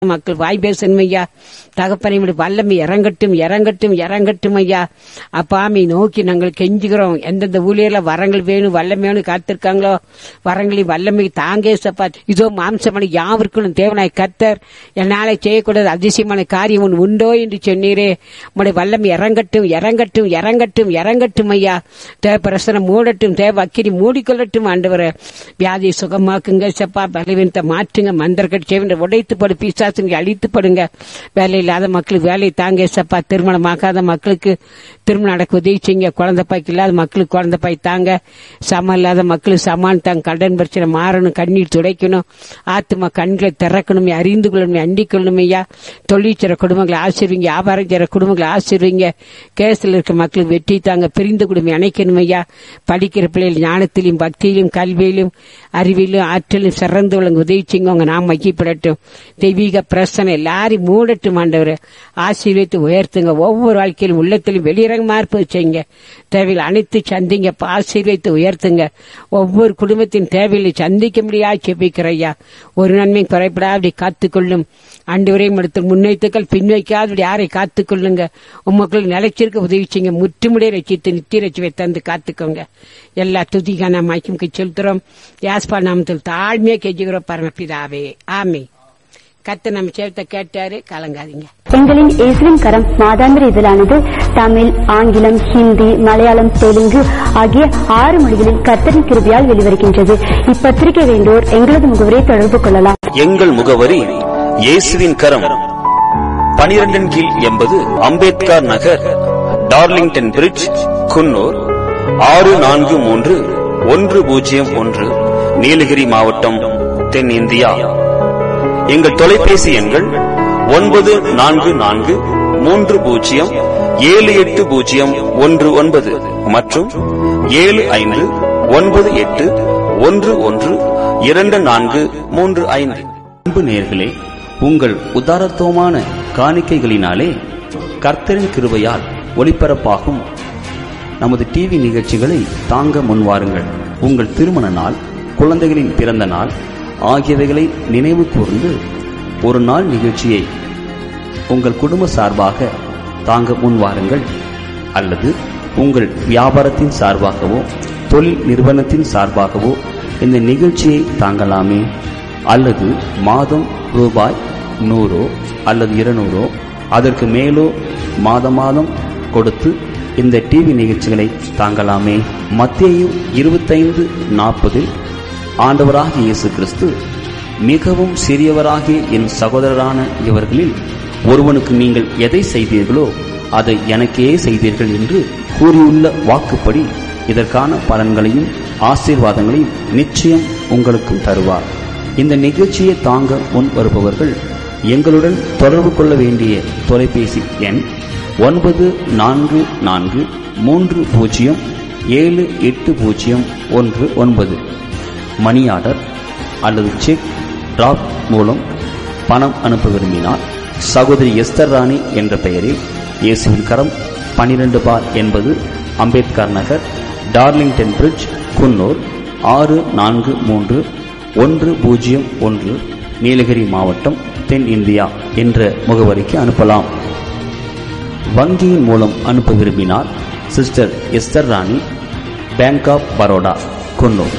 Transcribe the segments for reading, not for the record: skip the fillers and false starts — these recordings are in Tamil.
மக்கள் வாய் பேசணும் ஐயா. தகப்பனை வல்லமை இறங்கட்டும் இறங்கட்டும் இறங்கட்டும் ஐயா. அப்பாமை நோக்கி நாங்கள் கெஞ்சுகிறோம். எந்தெந்த ஊழியர்ல வரங்கள் வேணும் வல்லமை வேணும் காத்திருக்காங்களோ வரங்களை வல்லமை தாங்கேசப்பா. இதோ மாம்சமான யாவருக்கும் தேவனாய் கர்த்தர் என்னால செய்யக்கூடாது அதிசயமான காரியம் ஒன்று உண்டோ என்று சொன்னீரே. உங்களுடைய வல்லமை இறங்கட்டும் இறங்கட்டும் இறங்கட்டும் இறங்கட்டும் ஐயா. தேவ பிரசனம் மூடட்டும், தேவ அக்கினி மூடிக்கொள்ளட்டும் ஆண்டவரே. வியாதியை சுகமாக்குங்க சப்பா. பலவீனத்தை மாற்றுங்க, மந்திரங்கள் செய்வன உடைத்து படு, பிசாசுங்க அழித்துப்படுங்க. வேலை இல்லாத மக்களுக்கு வேலை தாங்க சப்பா. திருமணம் ஆகாத மக்களுக்கு திருமணம் நடக்க உதவி செய்யுங்க. குழந்தை பாய்க்கு இல்லாத மக்களுக்கு குழந்தை பாய் தாங்க. சமம் இல்லாத மக்களுக்கு சமான் தாங்க. கடன் பிரச்சனை மாறணும், கண்ணீர் துடைக்கணும், ஆத்மா கண்களை திறக்கணும், அறிந்து கொள்ளணும், அண்டிக் கொள்ளணும் ஐயா. தொழில் செய்ற குடும்பங்களை ஆசீர்வீங்க, வியாபாரம் செய்ற குடும்பங்களை ஆசீர்வீங்க. கேஸ்ல இருக்க மக்களுக்கு வெற்றி தாங்க, பிரிந்து குடும்பம் அணைக்கணும் ஐயா. படிக்கிற பிள்ளைகள் ஞானத்திலும் பக்தியிலும் கல்வியிலும் அறிவிலும் ஆற்றலும் சிறந்து விளங்க உதவி செய்யுங்க. உங்க நாம் மகிப்படட்டும். தெய்வீக பிரசனை எல்லாரையும் மூடட்டும் ஆண்டவரே. ஆசீர்வதித்து உயர்த்துங்க. ஒவ்வொரு வாழ்க்கையிலும் உள்ளத்திலும் வெளியிறங்கமா இருப்பது செய்யுங்க. தேவையில் அனைத்து சந்திங்க, ஆசீர்வதித்து உயர்த்துங்க. ஒவ்வொரு குடும்பத்தின் தேவையில்லை சந்திக்க முடியாது செபிக்கிறையா. ஒரு நன்மை குறைபடாது காத்துக்கொள்ளும் ஆண்டவரையும் எடுத்து முன்வைத்துக்கள் பின் வைக்காத யாரை காத்துக்கொள்ளுங்க. உமக்கள் நிலைச்சிருக்க உதவி செய்யுங்க. முற்றுமுடிய ரசித்து நித்திய ரசிவை தந்து காத்துக்கோங்க. எல்லா துதிக்கான மாய்க்கும் செலுத்துறோம். யாஸ்பா நாமத்தில் தாழ்மையா கெஞ்சுகிறோம் பரமபிதாவே, ஆமே. கர்த்தர் நம்ம சேர்த்த கேட்டாரு, கலங்காதீங்க. எங்களின் இயேசுவின் கரம் மாதாந்திர இதழானது தமிழ், ஆங்கிலம், ஹிந்தி, மலையாளம், தெலுங்கு ஆகிய 6 மொழிகளில் கர்த்தரின் கிருபையால் வெளிவருகின்றது. இப்பத்திரிகை வேண்டோர் எங்களது முகவரியை தொடர்பு கொள்ளலாம். எங்கள் முகவரி இயேசுவின் கரம், 12 கீழ் 80 அம்பேத்கர் நகர், டார்லிங்டன் பிரிட்ஜ், குன்னூர் 643101, நீலகிரி மாவட்டம், தென்னிந்தியா. எங்கள் தொலைபேசி எண்கள் 9443078019 மற்றும் 7598112435. அன்பு நேயர்களே, உங்கள் உதாரத்துவமான காணிக்கைகளினாலே கர்த்தரின் கிருபையால் ஒளிபரப்பாகும் நமது டிவி நிகழ்ச்சிகளை தாங்க முன்வாருங்கள். உங்கள் திருமண நாள், குழந்தைகளின் பிறந்த நாள் ஆகியவைகளை நினைவு கூர்ந்து ஒரு நாள் நிகழ்ச்சியை உங்கள் குடும்ப சார்பாக தாங்க முன்வாருங்கள். அல்லது உங்கள் வியாபாரத்தின் சார்பாகவோ தொழில் நிறுவனத்தின் சார்பாகவோ இந்த நிகழ்ச்சியை தாங்கலாமே. அல்லது மாதம் ரூபாய் 100 அல்லது 200 அதற்கு மேலோ மாதம் மாதம் கொடுத்து இந்த டிவி நிகழ்ச்சிகளை தாங்கலாமே. மத்தேயு 25:40 ஆண்டவராகிய இயேசு கிறிஸ்து, மிகவும் சிறியவராகிய என் சகோதரரான இவர்களில் ஒருவனுக்கு நீங்கள் எதை செய்தீர்களோ அதை எனக்கே செய்தீர்கள் என்று கூறியுள்ள வாக்குப்படி இதற்கான பலன்களையும் ஆசீர்வாதங்களையும் நிச்சயம் உங்களுக்கும் தருவார். இந்த நிகழ்ச்சியை தாங்க முன் வருபவர்கள் எங்களுடன் தொடர்பு கொள்ள வேண்டிய தொலைபேசி எண் 9430780119. மணி ஆர்டர் அல்லது செக் டிராப் மூலம் பணம் அனுப்ப விரும்பினால் சகோதரி எஸ்தர் ராணி என்ற பெயரில் இயேசுவின் கரம் 12 அம்பேத்கர் நகர், டார்லிங்டன் பிரிட்ஜ், குன்னூர் 643101, நீலகிரி மாவட்டம், தென் இந்தியா என்ற முகவரிக்கு அனுப்பலாம். வங்கியின் மூலம் அனுப்ப விரும்பினால் sister Esther Rani, bank of Baroda, Coonoor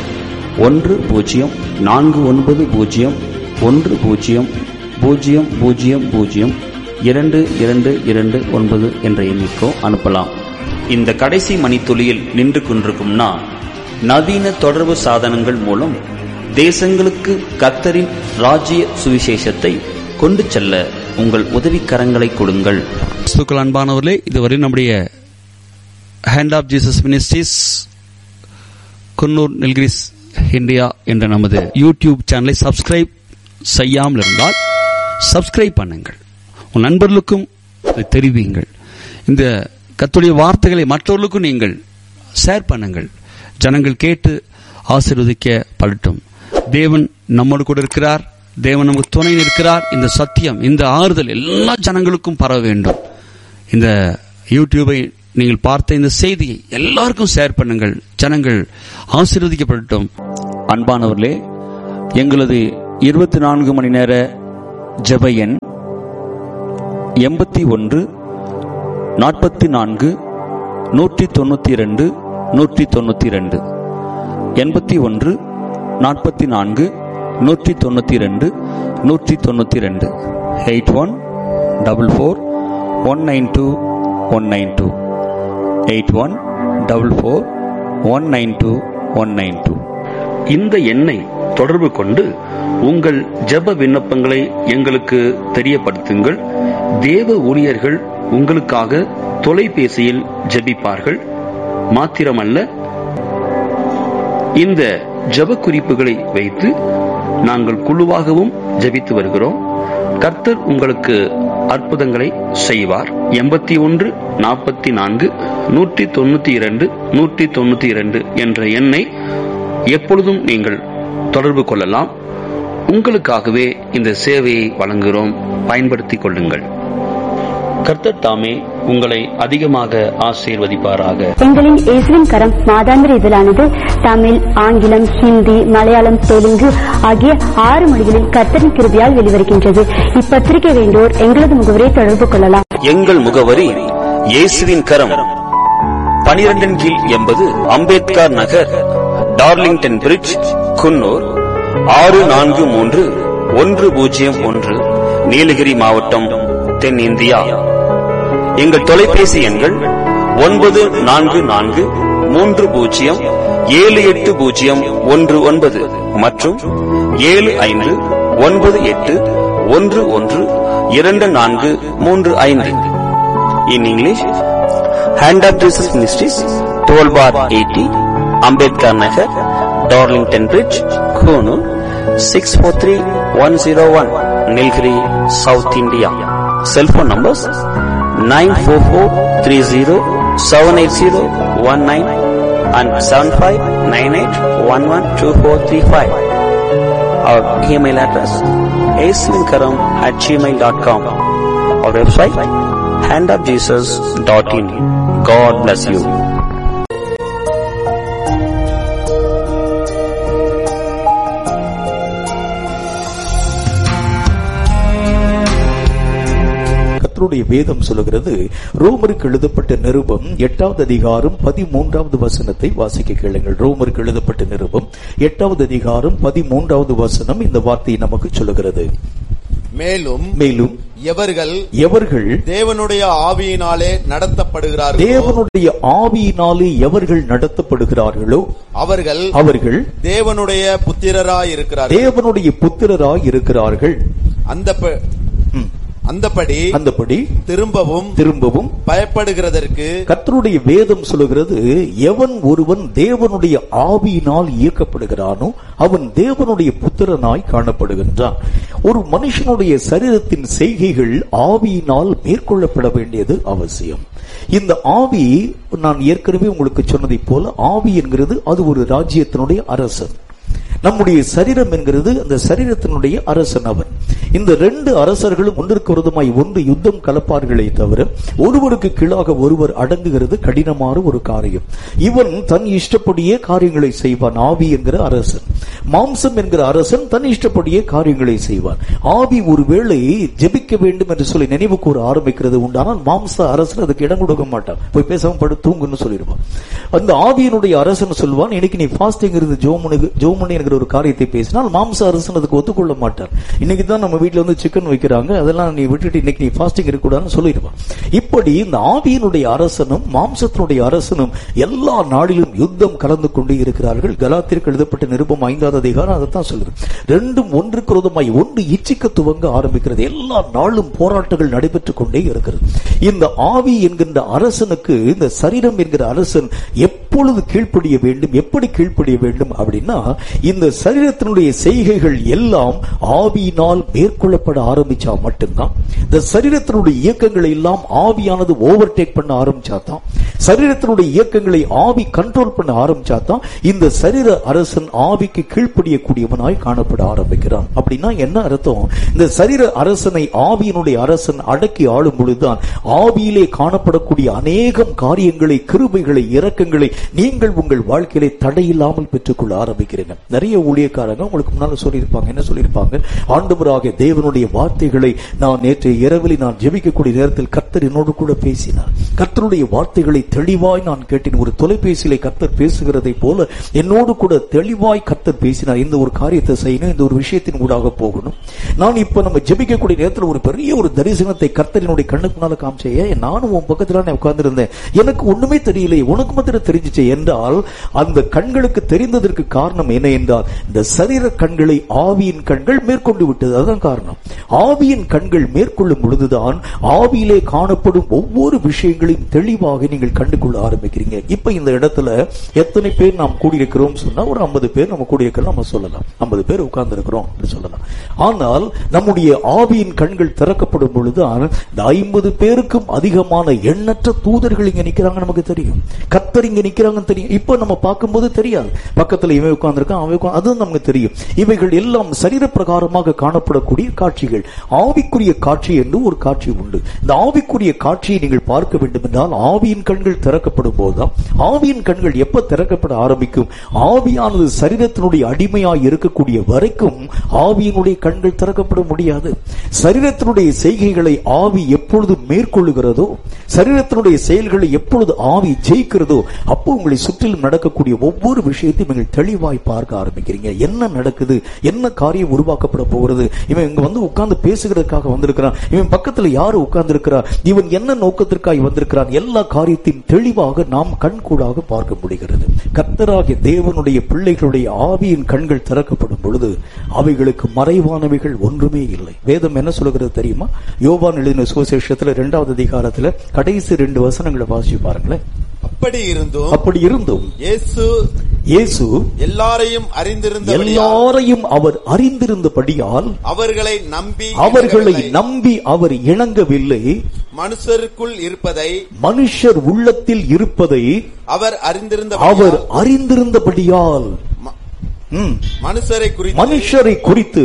1049002229 என்ற எண்ணிக்கோ அனுப்பலாம். இந்த கடைசி மணித்துளியில் நின்று கொண்டிருக்கும் நான், நவீன தொடர்பு சாதனங்கள் மூலம் தேசங்களுக்கு கர்த்தரின் ராஜ்ய சுவிசேஷத்தை கொண்டு செல்ல உங்கள் உதவிக்கரங்களை கொடுங்கள். அன்பானவர்களே, இதுவரை நம்முடைய hand of Jesus ministries Coonoor Nilgiris India என்ற நமது யூடியூப் சேனலை சப்ஸ்கிரைப் செய்யாமல் இருந்தால் சப்ஸ்கிரைப் பண்ணுங்கள். உன் நண்பர்களுக்கும் தெரிவியுங்கள். இந்த கர்த்தருடைய வார்த்தைகளை மற்றவர்களுக்கும் நீங்கள் ஷேர் பண்ணுங்கள். ஜனங்கள் கேட்டு ஆசீர்வதிக்கப்படட்டும். தேவன் நம்மோடு கூட இருக்கிறார். தேவன் நமக்கு துணை இருக்கிறார். இந்த சத்தியம், இந்த ஆறுதல் எல்லா ஜனங்களுக்கும் பரவ வேண்டும். இந்த யூடியூபை நீங்கள் பார்த்த இந்த செய்தியை எல்லாருக்கும் ஷேர் பண்ணுங்கள். ஜனங்கள் ஆசீர்வதிக்கப்படட்டும். அன்பானவர்களே, எங்களது 24 மணி நேர ஜெப எண் 81 44 192 192 81 44 192 192 8144192192 8144192192. இந்த எண்ணை தொடர்பு கொண்டு உங்கள் ஜெப விண்ணப்பங்களை எங்களுக்கு தெரியப்படுத்துங்கள். தேவ ஊழியர்கள் உங்களுக்காக தொலைபேசியில் ஜெபிப்பார்கள். மாத்திரமல்ல, இந்த ஜெப குறிப்புகளை வைத்து நாங்கள் குழுவாகவும் ஜெபித்து வருகிறோம். கர்த்தர் உங்களுக்கு அற்புதங்களை செய்வார். 81 44 192 192 என்ற எண்ணை எப்பொழுதும் நீங்கள் தொடர்பு கொள்ளலாம். உங்களுக்காகவே இந்த சேவையை வழங்குகிறோம். பயன்படுத்திக் கொள்ளுங்கள். கர்த்தர் தாமே உங்களை அதிகமாக ஆசீர்வதிப்பாராக. எங்களின் இயேசுவின் கரம் மாதாந்திர இதழானது தமிழ், ஆங்கிலம், ஹிந்தி, மலையாளம், தெலுங்கு ஆகிய 6 மொழிகளில் கர்த்தரின் கிருபையால் வெளிவருகின்றது. இப்பத்திரிகை வேண்டோர் எங்களது முகவரியை தொடர்பு கொள்ளலாம். எங்கள் முகவரி இயேசுவின் கரம், 12 கீழ் 80 அம்பேத்கர் நகர், டார்லிங்டன் பிரிட்ஜ், குன்னூர் 643101, நீலகிரி மாவட்டம், தென்னிந்தியா. எங்கள் தொலைபேசி எண்கள் 9430780119 மற்றும் 7598112435. In English, Hand of Jesus Ministries, 12/80, Ambedkar Nagar, Darlington Bridge, Konoor, 643101, Nilgiri, South India. Cell phone numbers 944307801 and 7598112435. Our email address aswinkaram@gmail.com. Our website handofjesus.in. God bless you. கர்த்தருடைய வேதம் சொல்லுகிறது. ரோமருக்கு எழுதப்பட்ட நிருபம் 8வது அதிகாரம் 13வது வசனத்தை வாசிக்க கேளுங்கள். ரோமருக்கு எழுதப்பட்ட நிருபம் 8வது அதிகாரம் 13வது வசனம் இந்த வார்த்தையை நமக்கு சொல்லுகிறது. மேலும் எவர்கள் தேவனுடைய ஆவியினாலே நடத்தப்படுகிறார்களோ, தேவனுடைய ஆவியினாலே எவர்கள் நடத்தப்படுகிறார்களோ அவர்கள் தேவனுடைய புத்திரராயிருக்கிறார்கள். தேவனுடைய புத்திரராயிருக்கிறார்கள். அந்தபடி திரும்பவும் பயப்படுகிறதற்கு கர்த்தருடைய வேதம் சொல்லுகிறது. எவன் ஒருவன் தேவனுடைய ஆவியினால் இயக்கப்படுகிறானோ அவன் தேவனுடைய புத்திரனாய் காணப்படுகின்றான். ஒரு மனுஷனுடைய சரீரத்தின் செய்கைகள் ஆவியினால் மேற்கொள்ளப்பட வேண்டியது அவசியம். இந்த ஆவி, நான் ஏற்கனவே உங்களுக்கு சொன்னதை போல, ஆவி என்கிறது அது ஒரு ராஜ்யத்தினுடைய அரசன். நம்முடைய சரீரம் என்கிறது அந்த சரீரத்தினுடைய அரசன் அவன். இந்த 2 அரசர்களும் ஒன்றிற்கு விரோதமாய் ஒன்று யுத்தம் கலப்பார்களே தவிர ஒருவருக்கு கீழாக ஒருவர் அடங்குகிறது கடினமான ஒரு காரியம். இவன் தன் இஷ்டப்படியே காரியங்களை செய்வான். ஆவி என்கிற அரசன். மாம்சம் என்கிற அரசன் தன் இஷ்டப்படியே காரியங்களை செய்வான். ஆவி ஒருவேளை ஜெபிக்க வேண்டும் என்று சொல்லி நினைவு கூற ஆரம்பிக்கிறது உண்டானால் மாம்ச அரசன் அதுக்கு இடம் கொடுக்க மாட்டான். போய் பேசாம படு தூங்குன்னு சொல்லிடுவான். அந்த ஆவியினுடைய அரசன் சொல்வான், இன்னைக்கு நீ ஃபாஸ்டிங் இருந்து ஜோமனி என்கிற ஒரு காரியத்தை பேசினால் மாம்ச அரசன் அதுக்கு ஒத்துக்கொள்ள மாட்டார். இன்னைக்கு தான் நம்ம வீட்டுல வந்து சிக்கன் வைக்கிறாங்க, அதெல்லாம் நீ விட்டுட்டு இன்னைக்கு நீ ஃபாஸ்டிங் இருக்கக்கூடாதுன்னு சொல்லிடுவான். இப்படி இந்த ஆவியினுடைய அரசனும் மாம்சத்தினுடைய அரசனும் எல்லா நாளிலும் யுத்தம் கலந்து கொண்டே இருக்கிறார்கள். கலாத்திற்கு எழுதப்பட்ட நிருபம் 5வது அதிகாரம் அதைத்தான் சொல்லுது. 2 ஒன்றுக்கு விரோதமாய் ஒன்று இச்சிக்க துவங்க ஆரம்பிக்கிறது. எல்லா நாளும் போராட்டங்கள் நடைபெற்றுக் கொண்டே இருக்கிறது. இந்த ஆவி என்கின்ற அரசனுக்கு இந்த சரீரம் என்கிற அரசன் எப்பொழுது கீழ்ப்படிய வேண்டும், எப்படி கீழ்ப்படிய வேண்டும் அப்படின்னா, இந்த சரீரத்தினுடைய செய்கைகள் எல்லாம் ஆவியினால் மேற்கொள்ளப்பட ஆரம்பிச்சா மட்டும்தான், இந்த சரீரத்தினுடைய இயக்கங்களை எல்லாம் ஆவியானது ஓவர்டேக் பண்ண ஆரம்பிச்சாதான், சரீரத்தினுடைய இயக்கங்களை ஆவி கண்ட்ரோல் பண்ண ஆரம்பிச்சாதான் இந்த சரீர அரசன் ஆவிக்கு கீழ்ப்படியக்கூடியவனாய் காணப்பட ஆரம்பிக்கிறான். அப்படின்னா என்ன அர்த்தம்? இந்த சரீர அரசனை ஆவியினுடைய அரசன் அடக்கி ஆளும் பொழுதுதான் ஆவியிலே காணப்படக்கூடிய அநேகம் காரியங்களை, கிருபைகளை, இரக்கங்களை நீங்கள் உங்கள் வாழ்க்கையிலே தடையில்லாமல் பெற்றுக்கொள்ள ஆரம்பிக்கிறீங்க. நிறைய ஊழியக்காரங்க உங்களுக்கு முன்னால சொல்லியிருப்பாங்க, என்ன சொல்லியிருப்பாங்க? ஆண்டவராகிய தேவனுடைய வார்த்தைகளை நான் நேற்று இரவில் நான் ஜெபிக்கக்கூடிய நேரத்தில் கர்த்தர் என்னோடு கூட பேசினார். கர்த்தருடைய வார்த்தைகளை தெளிவாய் நான் கேட்டேன். ஒரு தொலைபேசியிலே கர்த்தர் பேசுகிறதை போல என்னோடு கூட தெளிவாய் கர்த்தர் பேசினார். இந்த ஒரு காரியத்தை செய்யணும், இந்த ஒரு விஷயத்தின் ஊடாக போகணும். நான் இப்ப நம்ம ஜெபிக்கக்கூடிய நேரத்தில் ஒரு பெரிய ஒரு தரிசனத்தை கர்த்தர் என்னுடைய கண்ணுக்கு முன்னால காமிச்சே, நானும் உன் பக்கத்துல உட்கார்ந்து இருந்தேன், எனக்கு ஒண்ணுமே தெரியல, உனக்கு மாத்திரம் தெரிஞ்சிச்சு என்றால் அந்த கண்களுக்கு தெரிந்ததற்கு காரணம் என்ன என்றால் இந்த சரீர கண்களை ஆவியின் கண்கள் மேற்கொண்டு விட்டது. அதுதான் காரணம். ஆவியின் கண்கள் மேற்கொள்ளும் பொழுதுதான் ஆவியிலே காணப்படும் ஒவ்வொரு விஷயங்களையும் தெளிவாக நீங்கள் கண்டுகொள்ள ஆரம்பிக்கிறீங்க. இப்ப இந்த இடத்துல எத்தனை பேர் நாம் கூடியிருக்கிறோம் சொன்னா ஒரு 50 பேர் நம்ம கூடியிருக்கிறோம் நம்ம சொல்லலாம், 50 பேர் உட்கார்ந்து இருக்கிறோம் சொல்லலாம். ஆனால் நம்முடைய ஆவியின் கண்கள் திறக்கப்படும் பொழுதுதான் இந்த 50 பேருக்கும் அதிகமான எண்ணற்ற தூதர்கள் இங்க நிக்கிறாங்க, நமக்கு தெரியும். கர்த்தர் இங்க நிக்கிறாங்க தெரியும். இப்ப நம்ம பார்க்கும்போது தெரியாது, பக்கத்துல இவன் உட்கார்ந்திருக்கான், அவன் அதுவும் நமக்கு தெரியும். இவைகள் எல்லாம் சரீர பிரகாரமாக காணப்படக்கூடிய காட்சிகள். ஆவிக்குரிய காட்சி என்று ஒரு காட்சி உண்டு. இந்த ஆவிக்குரிய காட்சியை நீங்கள் பார்க்க வேண்டும் என்றால் ஆவியின் கண்கள் திறக்கப்படும் போதுதான். ஆவியின் கண்கள் எப்ப திறக்கப்பட ஆரம்பிக்கும்? ஆவியானது சரீரத்தினுடைய அடிமையாய் இருக்கக்கூடிய வரைக்கும் ஆவியினுடைய கண்கள் திறக்கப்பட முடியாது. சரீரத்தினுடைய செய்கைகளை ஆவி எப்பொழுது மேற்கொள்ளுகிறதோ, சரீரத்தினுடைய செயல்களை எப்பொழுது ஆவி ஜெயிக்கிறதோ, அப்போ உங்களை சுற்றிலும் நடக்கக்கூடிய ஒவ்வொரு விஷயத்தையும் நீங்கள் தெளிவாய் பார்க்க ஆரம்பிக்கிறீங்க. என்ன நடக்குது, என்ன காரியம் உருவாக்கப்பட போகிறது, இவன் இங்க வந்து உட்கார்ந்து பேசுகிறதுக்காக வந்திருக்கிறான், இவன் பக்கத்துல யாரு உட்கார்ந்து இருக்கிறார், இவன் என்ன நோக்கத்திற்காக வந்திருக்கிறான், எல்லா காரியத்தையும் தெளிவாக நாம் கண்கூடாக பார்க்க முடிகிறது. கர்த்தராகிய தேவனுடைய பிள்ளைகளுடைய ஆவியின் கண்கள் திறக்கப்படும் பொழுது அவைகளுக்கு மறைவானவைகள் ஒன்றுமே இல்லை. வேதம் என்ன சொல்கிறது தெரியுமா? யோவான் எழுதின சுவிசேஷத்துல 2வது அதிகாரத்துல கடைசி 2 வசனங்களை வாசிச்சு பாருங்களேன். அப்படி இருந்தும் இயேசு எல்லாரையும் அவர் அறிந்திருந்தபடியால் அவர்களை நம்பி அவர் இணங்கவில்லை. மனுஷர் உள்ளத்தில் இருப்பதை அவர் அறிந்திருந்தபடியால் மனுஷரை குறித்து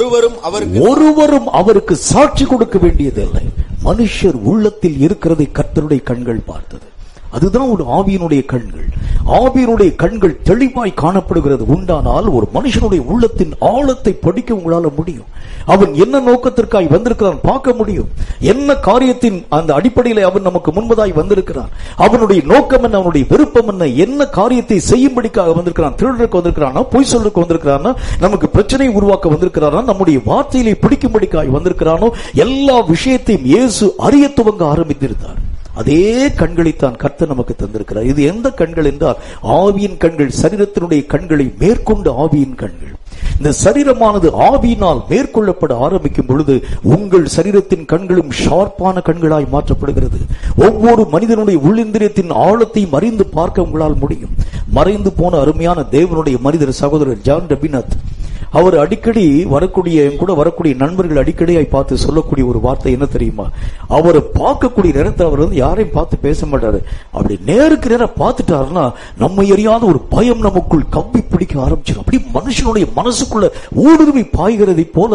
ஒருவரும் அவருக்கு சாட்சி கொடுக்க வேண்டியதில்லை. மனுஷர் உள்ளத்தில் இருக்கிறதை கர்த்தருடைய கண்கள் பார்த்தது. அதுதான் ஒரு ஆவியினுடைய கண்கள். ஆவியினுடைய கண்கள் தெளிவாய் காணப்படுகிறது. உண்டானால் ஒரு மனுஷனுடைய உள்ளத்தின் ஆழத்தை படிக்க உங்களால முடியும். அவன் என்ன நோக்கத்திற்காய் வந்திருக்கிறான் பார்க்க முடியும். என்ன காரியத்தின் அந்த அடிப்படையில் அவன் நமக்கு முன்பதாய் வந்திருக்கிறான், அவனுடைய நோக்கம் என்ன, அவனுடைய விருப்பம் என்ன, என்ன காரியத்தை செய்யும்படிக்காக வந்திருக்கிறான். திருடருக்கு வந்திருக்கிறானா, பொய் சொல்றதுக்கு வந்திருக்கிறானா, நமக்கு பிரச்சனை உருவாக்க வந்திருக்கிறானா, நம்முடைய வார்த்தையிலே பிடிக்கும்படிக்காய் வந்திருக்கிறானோ, எல்லா விஷயத்தையும் இயேசு அறிய துவங்க ஆரம்பித்திருந்தார். அதே கண்களைத்தான் கர்த்தர் நமக்கு தந்திருக்கிறார். இது எந்த கண்கள் என்றால் ஆவியின் கண்கள், சரீரத்தினுடைய கண்களை மேற்கொண்டு ஆவியின் கண்கள். இந்த சரீரமானது ஆவியினால் மேற்கொள்ளப்பட ஆரம்பிக்கும் பொழுது உங்கள் சரீரத்தின் கண்களும் ஷார்ப்பான கண்களாய் மாற்றப்படுகிறது. ஒவ்வொரு மனிதனுடைய உள்ளிந்திரியத்தின் ஆழத்தையும் அறிந்து பார்க்க உங்களால் முடியும். மறைந்து போன அருமையான தேவனுடைய மனிதர் சகோதரர் ஜான் டபினத், அவர் அடிக்கடி வரக்கூடிய நண்பர்கள் அடிக்கடியாய் பார்த்து சொல்லக்கூடிய ஒரு வார்த்தை என்ன தெரியுமா? அவரை பார்க்கக்கூடிய நேரத்தில் அவர் வந்து யாரையும் பார்த்து பேச மாட்டாரு. அப்படி நேருக்கு நேரம் பார்த்துட்டாருன்னா நம்ம அறியாத ஒரு பயம் நமக்குள் கவ்வி பிடிக்க ஆரம்பிச்சிடும். அப்படி மனுஷனுடைய மனசுக்குள்ள ஊடுருவி பாய்கிறதை போல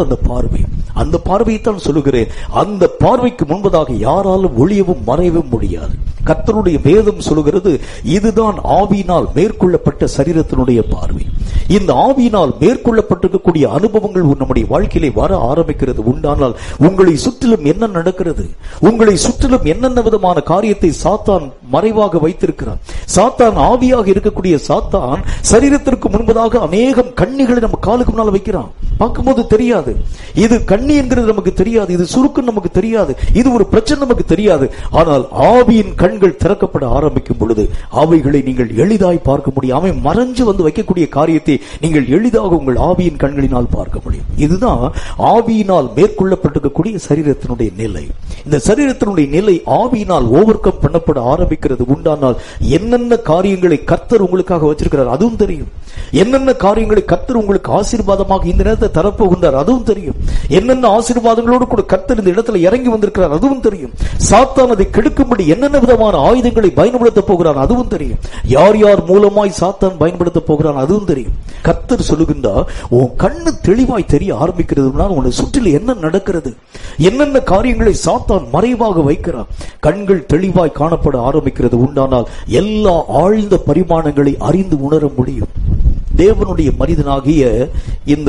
அந்த பார்வையைத்தான் சொல்லுகிறேன். அந்த பார்வைக்கு முன்பதாக யாராலும் ஒளியவும் மறையவும் முடியாது. கர்த்தருடைய வேதம் சொல்லுகிறது, இதுதான் ஆவியினால் மேற்கொள்ளப்பட்ட சரீரத்தினுடைய பார்வை. இந்த ஆவியினால் மேற்கொள்ளப்பட்டிருக்கக்கூடிய அனுபவங்கள் நம்முடைய வாழ்க்கையிலே வர ஆரம்பிக்கிறது. உண்டானால் உங்களை சுற்றிலும் என்ன நடக்கிறது, உங்களை சுற்றிலும் என்னென்ன விதமான காரியத்தை சாத்தான் மறைவாக வைத்திருக்கிறான். சாத்தான் ஆவியாக இருக்கக்கூடிய சாத்தான் சரீரத்திற்கு முன்பதாக அநேகம் கண்ணிகளை நம்ம காலுக்கு முன்னால் வைக்கிறான். பார்க்கும்போது தெரியாது, இது கண்ணி என்கிறது நமக்கு தெரியாது, இது சுருக்கம் நமக்கு தெரியாது, இது ஒரு பிரச்சனை நமக்கு தெரியாது. ஆனால் ஆவியின் கண்கள் திறக்கப்பட ஆரம்பிக்கும் பொழுது அவைகளை நீங்கள் எளிதாய் பார்க்க முடியும். அவன் மறைஞ்சு வந்து வைக்கக்கூடிய காரியத்தை நீங்கள் எளிதாக உங்கள் ஆவியின் கண்களினால் பார்க்க முடியும். இதுதான் ஆவியினால் மேற்கொள்ளப்பட்டிருக்கக்கூடிய சரீரத்தினுடைய நிலை. இந்த சரீரத்தினுடைய நிலை ஆவியினால் ஓவர் கம் பண்ணப்பட ஆரம்பிக்கிறது. உண்டானால் என்னென்ன காரியங்களை கர்த்தர் உங்களுக்காக வச்சிருக்கிறார் அதுவும் தெரியும். என்னென்ன காரியங்களை கர்த்தர் உங்களுக்கு ஆசீர்வாதமாக இந்த நேரத்தை தரப்போகின்றார் அதுவும் தெரியும். என்னென்ன ஆசீர்வாதங்களோடு கூட கர்த்தர் இந்த இடத்துல இறங்கி வந்திருக்கிறார் அதுவும் தெரியும். சாத்தான் அதை கெடுக்கும்படி என்னென்ன விதமான விதமான ஆயுதங்களை பயன்படுத்த போகிறான் அதுவும் தெரியும். யார் யார் மூலமாய் சாத்தான் பயன்படுத்த போகிறான் அதுவும் தெரியும். கர்த்தர் சொல்லுகின்றார், உன் கண்ணு தெளிவாய் தெரிய ஆரம்பிக்கிறது, உன்னை சுற்றில என்ன நடக்கிறது, என்னென்ன காரியங்களை சாத்தான் மறைவாக வைக்கிறான், கண்கள் தெளிவாய் காணப்பட ஆரம்பிக்கிறது உண்டானால் எல்லா ஆழ்ந்த பரிமாணங்களை அறிந்து உணர முடியும். தேவனுடைய மனிதனாகிய இந்த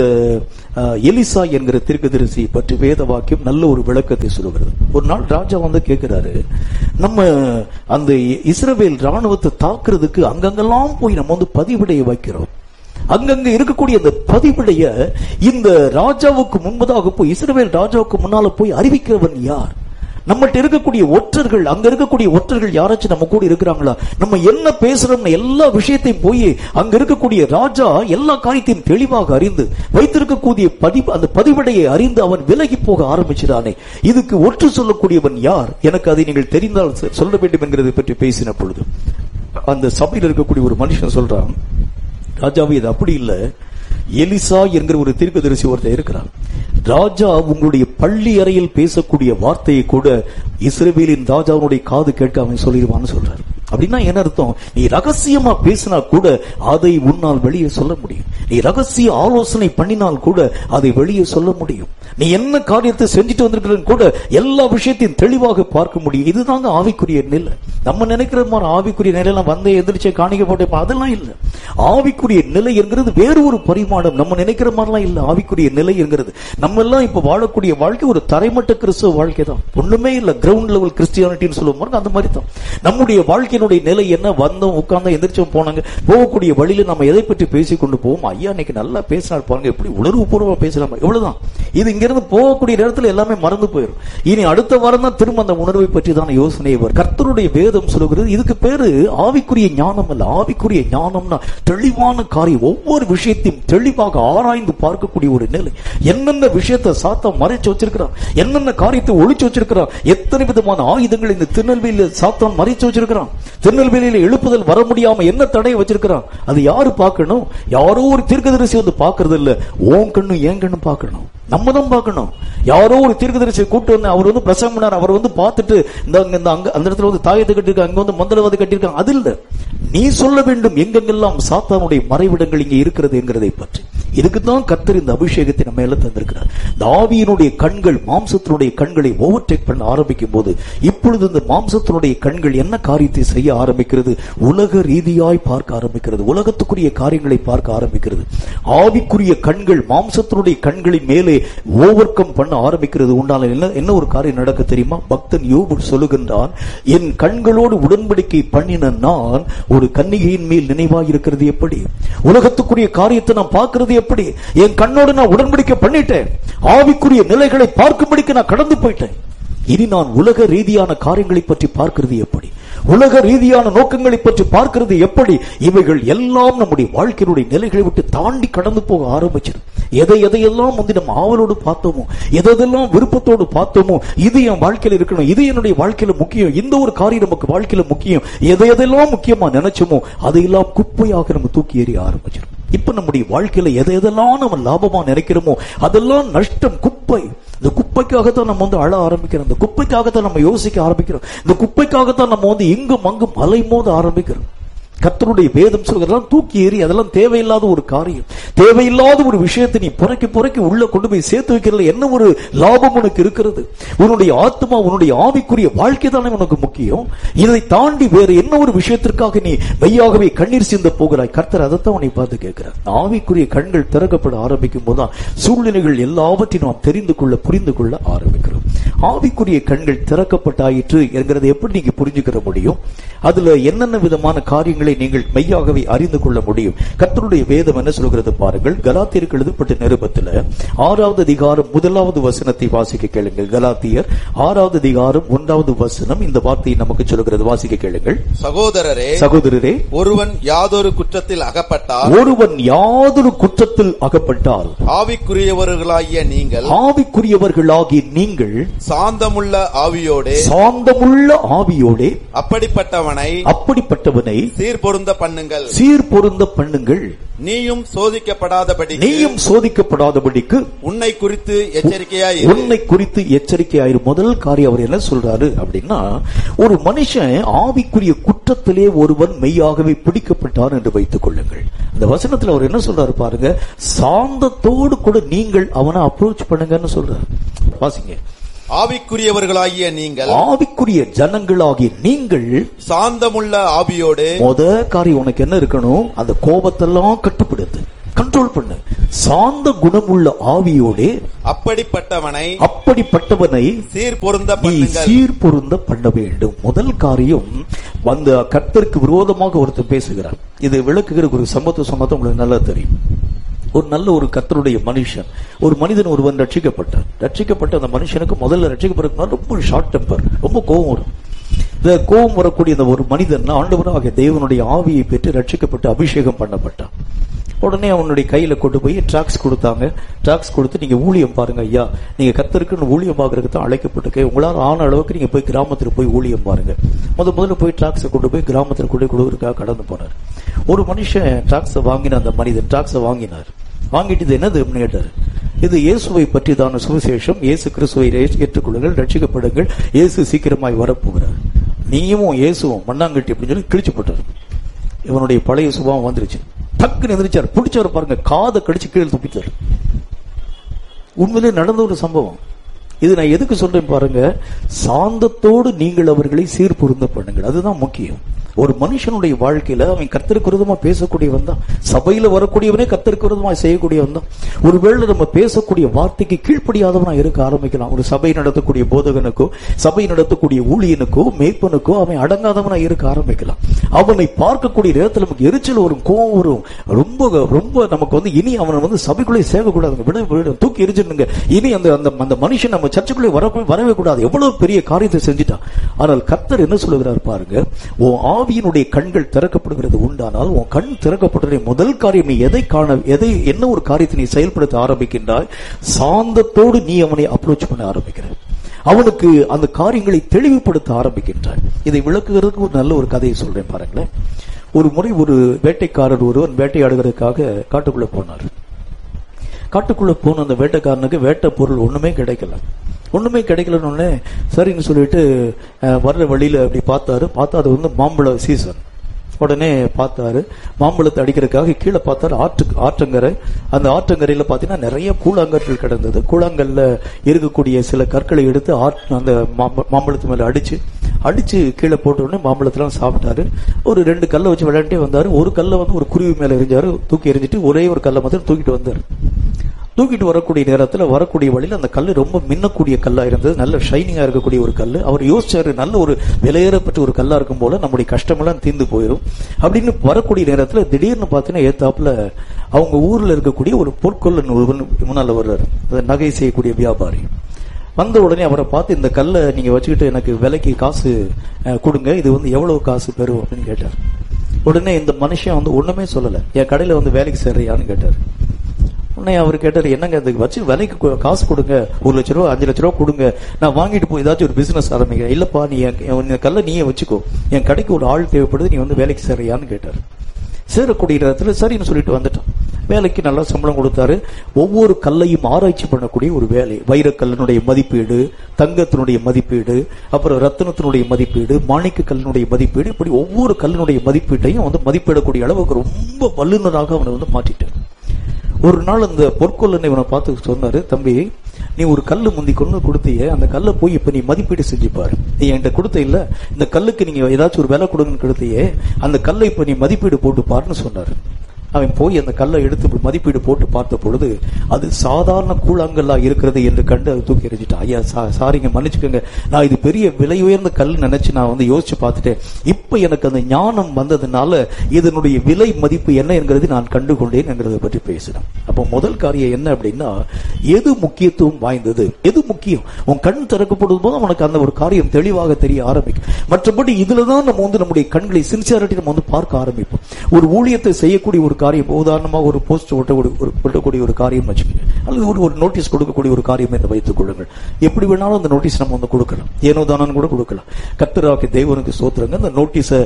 எலிசா என்கிற தீர்க்கதரிசி பற்றி வேத வாக்கியம் நல்ல ஒரு விளக்கத்தை சொல்லுகிறது. ஒரு நாள் ராஜா வந்து கேட்கிறாரு, நம்ம அந்த இஸ்ரவேல் ராணுவத்தை தாக்குறதுக்கு அங்கங்கெல்லாம் போய் நம்ம வந்து பதிவிடைய வைக்கிறோம், அங்கங்க இருக்கக்கூடிய அந்த பதிவிடைய இந்த ராஜாவுக்கு முன்பதாக போய் இஸ்ரவேல் ராஜாவுக்கு முன்னால போய் அறிவிக்கிறவன் யார்? நம்மகிட்ட இருக்கக்கூடிய ஒற்றர்கள், அங்க இருக்கக்கூடிய ஒற்றர்கள் யாராச்சும் நம்ம கூட இருக்கிறாங்களா? நம்ம என்ன பேசுறோம்னு எல்லா விஷயத்தையும் போய் அங்க இருக்கக்கூடிய ராஜா எல்லா காரியத்தையும் தெளிவாக அறிந்து வைத்திருக்கக்கூடிய அந்த பதிவடையை அறிந்து அவன் விலகி போக ஆரம்பிச்சிடானே, இதுக்கு ஒற்று சொல்லக்கூடியவன் யார்? எனக்கு அதை நீங்கள் தெரிந்தால் சொல்ல வேண்டும் என்கிறதை பற்றி பேசின பொழுது அந்த சபையில் இருக்கக்கூடிய ஒரு மனுஷன் சொல்றான், ராஜாவே இது அப்படி இல்லை, எலிசா என்கிற ஒரு தீர்க்கதரிசி ஒருத்தர் இருக்கிறார், ராஜா உங்களுடைய பள்ளி அறையில் பேசக்கூடிய வார்த்தையை கூட இஸ்ரவேலின் ராஜாவுடைய காது கேட்க அவன் சொல்லிடுவான்னு சொல்றாரு. அப்படின்னா என்ன அர்த்தம்? நீ ரகசியமா பேசினா கூட அதை உன்னால் வெளியே சொல்ல முடியும், நீ ரகசிய ஆலோசனை பண்ணினால் கூட அதை வெளியே சொல்ல முடியும், நீ என்ன காரியத்தை செஞ்சுட்டு வந்திருக்கிறது கூட எல்லா விஷயத்தையும் தெளிவாக பார்க்க முடியும். இதுதாங்க ஆவிக்குரிய நிலை. நம்ம நினைக்கிற மாதிரி ஆவிக்குரிய நிலையெல்லாம் வந்து எதிர்ச்சை காணிக்க போட்டே அதெல்லாம் இல்லை. ஆவிக்குரிய நிலை என்கிறது வேறு ஒரு பரிமாணம். நம்ம நினைக்கிற மாதிரிலாம் இல்லை. ஆவிக்குரிய நிலை என்கிறது நம்ம எல்லாம் இப்ப வாழக்கூடிய வாழ்க்கை ஒரு தரைமட்ட கிறிஸ்துவ வாழ்க்கை தான், ஒண்ணுமே இல்லை, கிரவுண்ட் லெவல் கிறிஸ்டியானிட்டின்னு சொல்லுவோம், அந்த மாதிரி தான் நம்முடைய வாழ்க்கையினுடைய நிலை. என்ன வந்தோம், உட்கார்ந்தோம், எந்திரிச்சோம், போனாங்க, போகக்கூடிய வழியில நம்ம எதை பற்றி பேசிக் கொண்டு போவோம், ஐயா இன்னைக்கு நல்லா பேசினார் பாருங்க, எப்படி உணர்வு பூர்வமா பேசலாமா, இவ்வளவுதான். இது இங்கிருந்து போகக்கூடிய நேரத்தில் எல்லாமே மறந்து போயிடும். இனி அடுத்த வாரம் தான் திரும்ப அந்த உணர்வை பற்றி தான் யோசனை வரும். கர்த்தருடைய வேதம் சொல்லுகிறது, இதுக்கு பேரு ஆவிக்குரிய ஞானம் அல்ல. ஆவிக்குரிய ஞானம்னா தெளிவான காரியம், ஒவ்வொரு விஷயத்தையும் தெளிவாக ஆராய்ந்து பார்க்கக்கூடிய ஒரு நிலை. என்னென்ன விஷயத்தை சாத்தான் மறைச்சு வச்சிருக்கிறான், என்னென்ன காரியத்தை ஒளிச்சு வச்சிருக்கிறான், எத்தனை விதமான ஆயுதங்கள் இந்த திருநெல்வேலியில சாத்தான் மறைச்சு வச்சிருக்கிறான், திருநெல்வேலியில எழுப்புதல் வர முடியாம என்ன தடையை வச்சிருக்கிறான், அது யாரு பார்க்கணும்? யாரோ ஒரு தீர்க்கதரிசி வந்து பார்க்கறது இல்ல, ஓன் கண்ணும் என் கண்ணும் பார்க்கணும், நம்ம தான் பார்க்கணும். யாரோ ஒரு தீர்க்கதரிசியை கூட்டு வந்து அவர் வந்து பிரசங்கம் பண்ணார், அவர் வந்து பார்த்துட்டு அந்த இடத்துல வந்து தாயத்தை கட்டிருக்காங்க, அங்க வந்து மந்திரவாதி கட்டிருக்காங்க, அது இல்ல. நீ சொல்ல வேண்டும் எங்கெங்கெல்லாம் சாத்தானுடைய மறைவிடங்கள் இங்க இருக்கிறது என்கிறதை பற்றி. இதுக்குதான் கர்த்தர் இந்த அபிஷேகத்தை நம்ம எல்லாம் தந்திருக்கிறார். ஆவியினுடைய கண்கள் மாம்சத்தினுடைய கண்களை ஓவர்டேக் பண்ண ஆரம்பிக்கும் போது இப்பொழுது இந்த மாம்சத்தினுடைய கண்கள் என்ன காரியத்தை செய்ய ஆரம்பிக்கிறது? உலக ரீதியாய் பார்க்க ஆரம்பிக்கிறது, உலகத்துக்குரிய காரியங்களை பார்க்க ஆரம்பிக்கிறது. ஆவிக்குரிய கண்கள் மாம்சத்தினுடைய கண்களின் மேலே ஓவர் கம் பண்ண ஆரம்பிக்கிறது. உண்டான என்ன ஒரு காரியம் நடக்க தெரியுமா? பக்தன் யோபு சொல்லுகின்றான், என் கண்களோடு உடன்படிக்கை பண்ணின நான் ஒரு கன்னிகையின் மேல் நினைவாய் இருக்கிறது எப்படி? உலகத்துக்குரிய காரியத்தை நான் பார்க்கிறது எப்படி? என் கண்ணோடு நான் உடன்படிக்கை பண்ணிட்டேன், ஆவிக்குரிய நிலைகளை பார்க்கும்படிக்கு நான் கடந்து போயிட்டேன். இனி நான் உலக ரீதியான காரியங்களை பற்றி பார்க்கிறது எப்படி? உலக ரீதியான நோக்கங்களை பற்றி பார்க்கிறது எப்படி? இவைகள் எல்லாம் நம்முடைய வாழ்க்கையினுடைய நிலைகளை விட்டு தாண்டி கடந்து போக ஆரம்பிச்சிடும். எதையெல்லாம் வந்து நம்ம ஆவலோடு பார்த்தோமோ, எதெல்லாம் விருப்பத்தோடு பார்த்தோமோ, இது என் வாழ்க்கையில இருக்கணும், இது என்னுடைய வாழ்க்கையில முக்கியம், இந்த ஒரு காரியம் நமக்கு வாழ்க்கையில முக்கியம், எதையெல்லாம் முக்கியமா நினைச்சோமோ அதையெல்லாம் குப்பையாக நம்ம தூக்கி எறிய ஆரம்பிச்சிடும். இப்ப நம்முடைய வாழ்க்கையில எதையெல்லாம் நம்ம லாபமா நினைக்கிறோமோ அதெல்லாம் நஷ்டம், குப்பை. இந்த குப்பைக்காகத்தான் நம்ம வந்து அழ ஆரம்பிக்கிறோம், இந்த குப்பைக்காகத்தான் நம்ம யோசிக்க ஆரம்பிக்கிறோம், இந்த குப்பைக்காகத்தான் நம்ம வந்து இங்கும் அங்கும் அலைமோத ஆரம்பிக்கிறோம். கர்த்தருடைய வேதம் சொல்கிறதெல்லாம் தூக்கி ஏறி, அதெல்லாம் தேவையில்லாத ஒரு காரியம், தேவையில்லாத ஒரு விஷயத்தை நீ புறக்கி உள்ள கொண்டு போய் சேர்த்து வைக்கிறதுல என்ன ஒரு லாபம் உனக்கு இருக்கிறது? உன்னுடைய ஆத்மா, உன்னுடைய ஆவிக்குரிய வாழ்க்கை தானே உனக்கு முக்கியம். இதை தாண்டி வேற என்ன ஒரு விஷயத்திற்காக நீ மெய்யாகவே கண்ணீர் சிந்த போகிறாய்? கர்த்தர் அதைத்தான் உன்னை பார்த்து கேட்கிறார். ஆவிக்குரிய கண்கள் திறக்கப்பட ஆரம்பிக்கும் போதுதான் சூழ்நிலைகள் எல்லாவற்றையும் நாம் தெரிந்து கொள்ள, புரிந்து கொள்ள ஆரம்பிக்கிறோம். ஆவிக்குரிய கண்கள் திறக்கப்பட்டாயிற்று என்கிறதை எப்படி நீங்க புரிஞ்சுக்கிற முடியும்? அதுல என்னென்ன விதமான காரியங்களை நீங்கள் மெய்யாகவே அறிந்து கொள்ள முடியும்? கர்த்தருடைய வேதம் என்ன சொல்கிறது பாருங்கள். கலாத்தியருக்கு எழுதப்பட்ட நிருபத்தில் 6வது அதிகாரம் 1வது வசனத்தை வாசிக்க கேளுங்கள். கலாத்தியர் 6வது அதிகாரம் 1வது வசனம் இந்த வார்த்தையை நமக்கு சொல்கிறது. வாசிக்க கேளுங்கள். சகோதரரே, ஒருவன் யாதொரு குற்றத்தில் அகப்பட்டால் ஆவிக்குரியவர்களாகிய நீங்கள் சாந்தமுள்ள ஆவியோடே அப்படிப்பட்டவனை சீர்பொருந்த பண்ணுங்கள். சீர்பொருந்த பண்ணுங்கள். நீயும் சோதிக்கப்படாதபடிக்கு உன்னை குறித்து எச்சரிக்கையாயிரு. முதல் காரியம் அவர் என்ன சொல்றாரு அப்படின்னா, ஒரு மனுஷன் ஆவிக்குரிய குற்றத்திலே ஒருவன் மெய்யாகவே பிடிக்கப்பட்டான் என்று வைத்துக் கொள்ளுங்கள். அந்த வசனத்தில் அவர் என்ன சொல்றாரு பாருங்க, சாந்தத்தோடு கூட நீங்கள் அவனை அப்ரோச் பண்ணுங்கன்னு சொல்றாரு. வாசிங்க. ஆவிக்குரியவர்களாகிய நீங்கள், ஆவிக்குரிய ஜனங்களாகிய நீங்கள் சாந்தமுள்ள ஆவியோடு. முத காரியம் உனக்கு என்ன இருக்கணும், அந்த கோபத்தெல்லாம் கட்டுப்படுத்து, கண்ட்ரோல் பண்ணு. சாந்த குணமுள்ள ஆவியோடு அப்படிப்பட்டவனை சீர்பொருந்த பண்ண வேண்டும். முதல் காரியம், அந்த கர்த்தருக்கு விரோதமாக ஒருத்தர் பேசுகிறார். இது விளக்குகிற ஒரு சம்பவத்தை சொன்னா உங்களுக்கு நல்லா தெரியும். ஒரு நல்ல ஒரு கர்த்தருடைய மனுஷன், ஒரு மனிதன் ஒருவன் ரட்சிக்கப்பட்ட அந்த மனுஷனுக்கு முதல்ல ரட்சிக்கப்படுறதுனால ரொம்ப ஷார்ட் டெம்பர், ரொம்ப கோபம் வரும். இந்த கோபம் வரக்கூடிய இந்த ஒரு மனிதன் ஆண்டவராகிய தேவனுடைய ஆவியை பெற்று ரட்சிக்கப்பட்டு அபிஷேகம் பண்ணப்பட்டான். உடனே அவனுடைய கையில கொண்டு போய் டிராக்ஸ் கொடுத்தாங்க. டிராக்ஸ் கொடுத்து, நீங்க ஊழியம் பாருங்க ஐயா, நீங்க கர்த்தருக்கு ஊழியம் பார்க்கறதுக்கு தான் அழைக்கப்பட்டிருக்க, உங்களால் ஆன அளவுக்கு நீங்க போய் கிராமத்துல போய் ஊழியம் பாருங்க. முதல்ல போய் டிராக்ஸை கொண்டு போய் கிராமத்துல கொண்டு கொடுக்கறதுக்காக கடந்து போனார். ஒரு மனுஷன் டிராக்ஸை வாங்கின, அந்த மனிதன் டிராக்ஸை வாங்கினார். வாங்கிட்டு இது என்னது கேட்டார். இது இயேசுவை பற்றி தான சுவிசேஷம், இயேசு கிறிஸ்துவை ஏற்றுக்கொள்ளுங்கள், ரட்சிக்கப்படுங்கள், இயேசு சீக்கிரமாய் வரப்போகிறார், நீயும் இயேசுவும் மண்ணாங்கட்டி அப்படின்னு சொல்லி கிழிச்சு போட்டார். இவனுடைய பழைய சுபாவம் வந்துருச்சு. டக்குன்னு எந்திரிச்சார், பிடிச்சவர் பாருங்க, காதை கடிச்சு கீழே துப்பித்தார். உண்மையிலே நடந்த ஒரு சம்பவம். இது நான் எதுக்கு சொல்றேன் பாருங்க, சாந்தத்தோடு நீங்கள் அவர்களை சீர்பொருந்த பண்ணுங்கள். அதுதான் முக்கியம். ஒரு மனுஷனுடைய வாழ்க்கையில அவன் கர்த்தருக்கு விரோதமா பேசக்கூடியவன் தான், சபையில வரக்கூடியவனே கர்த்தருக்கு விரோதமா செய்யக்கூடியவன் தான். ஒருவேளை நம்ம பேசக்கூடிய வார்த்தைக்கு கீழ்ப்படியாதவனா இருக்க ஆரம்பிக்கலாம். ஒரு சபை நடத்தக்கூடிய போதகனுக்கோ, சபை நடத்தக்கூடிய ஊழியனுக்கோ, மேய்ப்பனுக்கோ அவன் அடங்காதவனா இருக்க ஆரம்பிக்கலாம். அவனை பார்க்கக்கூடிய நேரத்தில் நமக்கு எரிச்சல் வரும், கோபம் வரும். ரொம்ப ரொம்ப நமக்கு இனி அவனை சபைக்குள்ளே சேர்க்கக்கூடாதுங்க, விட தூக்கி எரிஞ்சிருங்க. இனி அந்த மனுஷன் நம்ம சர்ச்சுக்குள்ளே வரவே கூடாது. எவ்வளவு பெரிய காரியத்தை செஞ்சுட்டான். ஆனால் கர்த்தர் என்ன சொல்லுகிறார் பாருங்க, ஆவியினுடைய கண்கள் திறக்கப்படுகிறது உண்டானால், உன் கண் திறக்கப்பட்ட முதல் காரியம், நீ என்ன ஒரு காரியத்தை நீ செயல்படுத்த ஆரம்பிக்கின்றாய், சாந்தத்தோடு நீ அவனை அப்ரோச் பண்ண ஆரம்பிக்கிற, அவனுக்கு அந்த காரியங்களை தெளிவுபடுத்த ஆரம்பிக்கின்றாய். இதை விளக்குகிறதுக்கு ஒரு நல்ல ஒரு கதையை சொல்றேன் பாருங்களேன். ஒரு முறை ஒரு வேட்டைக்காரர் ஒருவன் வேட்டையாடுகிறதுக்காக காட்டுக்குள்ள போனார். காட்டுக்குள்ள போன அந்த வேட்டைக்காரனுக்கு வேட்டை பொருள் ஒண்ணுமே கிடைக்கலன்னு சரின்னு சொல்லிட்டு வர்ற வழியில அப்படி பார்த்தா அது மாம்பழ சீசன். உடனே பார்த்தாரு, மாம்பழத்தை அடிக்கிறதுக்காக கீழே பார்த்தாரு, ஆற்றங்கரை. அந்த ஆற்றங்கரையில பாத்தீங்கன்னா நிறைய கூழாங்கற்கள் கிடந்தது. கூழாங்கல்ல இருக்கக்கூடிய சில கற்களை எடுத்து அந்த மாம்பழத்து மேல அடிச்சு கீழே போட்ட உடனே மாம்பழத்தெல்லாம் சாப்பிட்டாரு. ஒரு 2 கல்லை வச்சு விளையாண்டே வந்தாரு. ஒரு கல்லை ஒரு குருவி மேல எரிஞ்சாரு, தூக்கி எரிஞ்சிட்டு ஒரே ஒரு கல்லை மாத்திரம் தூக்கிட்டு வந்தாரு. தூக்கிட்டு வரக்கூடிய நேரத்தில் வரக்கூடிய வழியில் அந்த கல் ரொம்ப மின்னக்கூடிய கல்லா இருந்தது, நல்ல ஷைனிங்கா இருக்கக்கூடிய ஒரு கல். அவர் யோசிச்சாரு, நல்ல ஒரு விலையேறப்பட்ட ஒரு கல்லா இருக்கும் போல நம்முடைய கஷ்டமெல்லாம் தீர்ந்து போயிடும் அப்படின்னு வரக்கூடிய நேரத்தில் திடீர்னு பார்த்தீங்கன்னா ஏத்தாப்புல அவங்க ஊர்ல இருக்கக்கூடிய ஒரு பொற்கொள்ளன் முன்னால வர்றாரு, நகை செய்யக்கூடிய வியாபாரி. வந்த உடனே அவரை பார்த்து, இந்த கல்லை நீங்க வச்சுக்கிட்டு எனக்கு விலைக்கு காசு கொடுங்க, இது எவ்வளவு காசு பெறும் அப்படின்னு கேட்டார். உடனே இந்த மனுஷன் ஒண்ணுமே சொல்லல, என் கடையில வேலைக்கு சேர்றியான்னு கேட்டார். உடனே அவர் கேட்டாரு, என்னங்க அதுக்கு வச்சு விலைக்கு காசு கொடுங்க, 1 லட்ச ரூபா 5 லட்ச ரூபா கொடுங்க, நான் வாங்கிட்டு போய் ஏதாச்சும் ஒரு பிசினஸ் ஆரம்பிக்கிறேன். இல்லப்பா, நீ கல்ல நீயே வச்சுக்கோ, என் கடைக்கு ஒரு ஆள் தேவைப்படுது, நீ வேலைக்கு சேர்றியான்னு கேட்டாரு. சேரக்கூடிய இடத்துல சரின்னு சொல்லிட்டு வந்துட்டான். வேலைக்கு நல்லா சம்பளம் கொடுத்தாரு. ஒவ்வொரு கல்லையும் ஆராய்ச்சி பண்ணக்கூடிய ஒரு வேலை, வைரக்கல்லினுடைய மதிப்பீடு, தங்கத்தினுடைய மதிப்பீடு, அப்புறம் ரத்தினத்தினுடைய மதிப்பீடு, மாணிக்க கல்லினுடைய மதிப்பீடு, இப்படி ஒவ்வொரு கல்லினுடைய மதிப்பீட்டையும் மதிப்பிடக்கூடிய அளவுக்கு ரொம்ப வல்லுநராக அவனை மாற்றிட்டார். ஒரு நாள் அந்த பொற்கொள்ளனை இவனை பார்த்து சொன்னாரு, தம்பி, நீ ஒரு கல்லு முந்தி கொண்டு கொடுத்தியே, அந்த கல்லை போய் இப்ப நீ மதிப்பீடு செஞ்சுப்பாரு. நீ என்கிட்ட கொடுத்த இல்ல, இந்த கல்லுக்கு நீங்க ஏதாச்சும் ஒரு விலை கொடுங்கன்னு கொடுத்தியே, அந்த கல்லை இப்ப நீ மதிப்பீடு போட்டு பாருன்னு சொன்னாரு. அவன் போய் அந்த கல்லை எடுத்து மதிப்பீடு போட்டு பார்த்த பொழுது அது சாதாரண கூழாங்கல்லா இருக்கிறது என்று கண்டு அது தூக்கி எறிஞ்சிட்டான். ஐயா சாரிங்க, மன்னிச்சுக்கோங்க, நான் இது பெரிய விலை உயர்ந்த கல் நினைச்சு நான் யோசிச்சு பார்த்துட்டேன். இப்ப எனக்கு அந்த ஞானம் வந்ததுனால இதனுடைய விலை மதிப்பு என்ன என்கிறது நான் கண்டுகொண்டேன் என்கிறத பற்றி பேசுறேன். அப்போ முதல் காரியம் என்ன அப்படின்னா, எது முக்கியத்துவம் வாய்ந்தது, எது முக்கியம், உன் கண் திறக்கப்படும் போது உனக்கு அந்த ஒரு காரியம் தெளிவாக தெரிய ஆரம்பிக்கும். மற்றபடி இதுலதான் நம்ம நம்முடைய கண்களை சின்சியாரிட்டி நம்ம பார்க்க ஆரம்பிப்போம். ஒரு ஊழியத்தை செய்யக்கூடிய ஒரு காரியம், உதாரணமாக ஒரு போஸ்ட் ஒட்டக்கூடிய ஒரு காரியம் வச்சுக்கோங்க, அல்லது ஒரு நோட்டீஸ் கொடுக்கக்கூடிய ஒரு காரியம் என்று வைத்துக் கொள்ளுங்கள். எப்படி வேணாலும் அந்த நோட்டீஸ் நம்ம வந்து கொடுக்கலாம், ஏனோ தானு கூட கொடுக்கலாம். கர்த்தராகிய தேவனுக்கு ஸ்தோத்திரங்க. அந்த நோட்டீஸை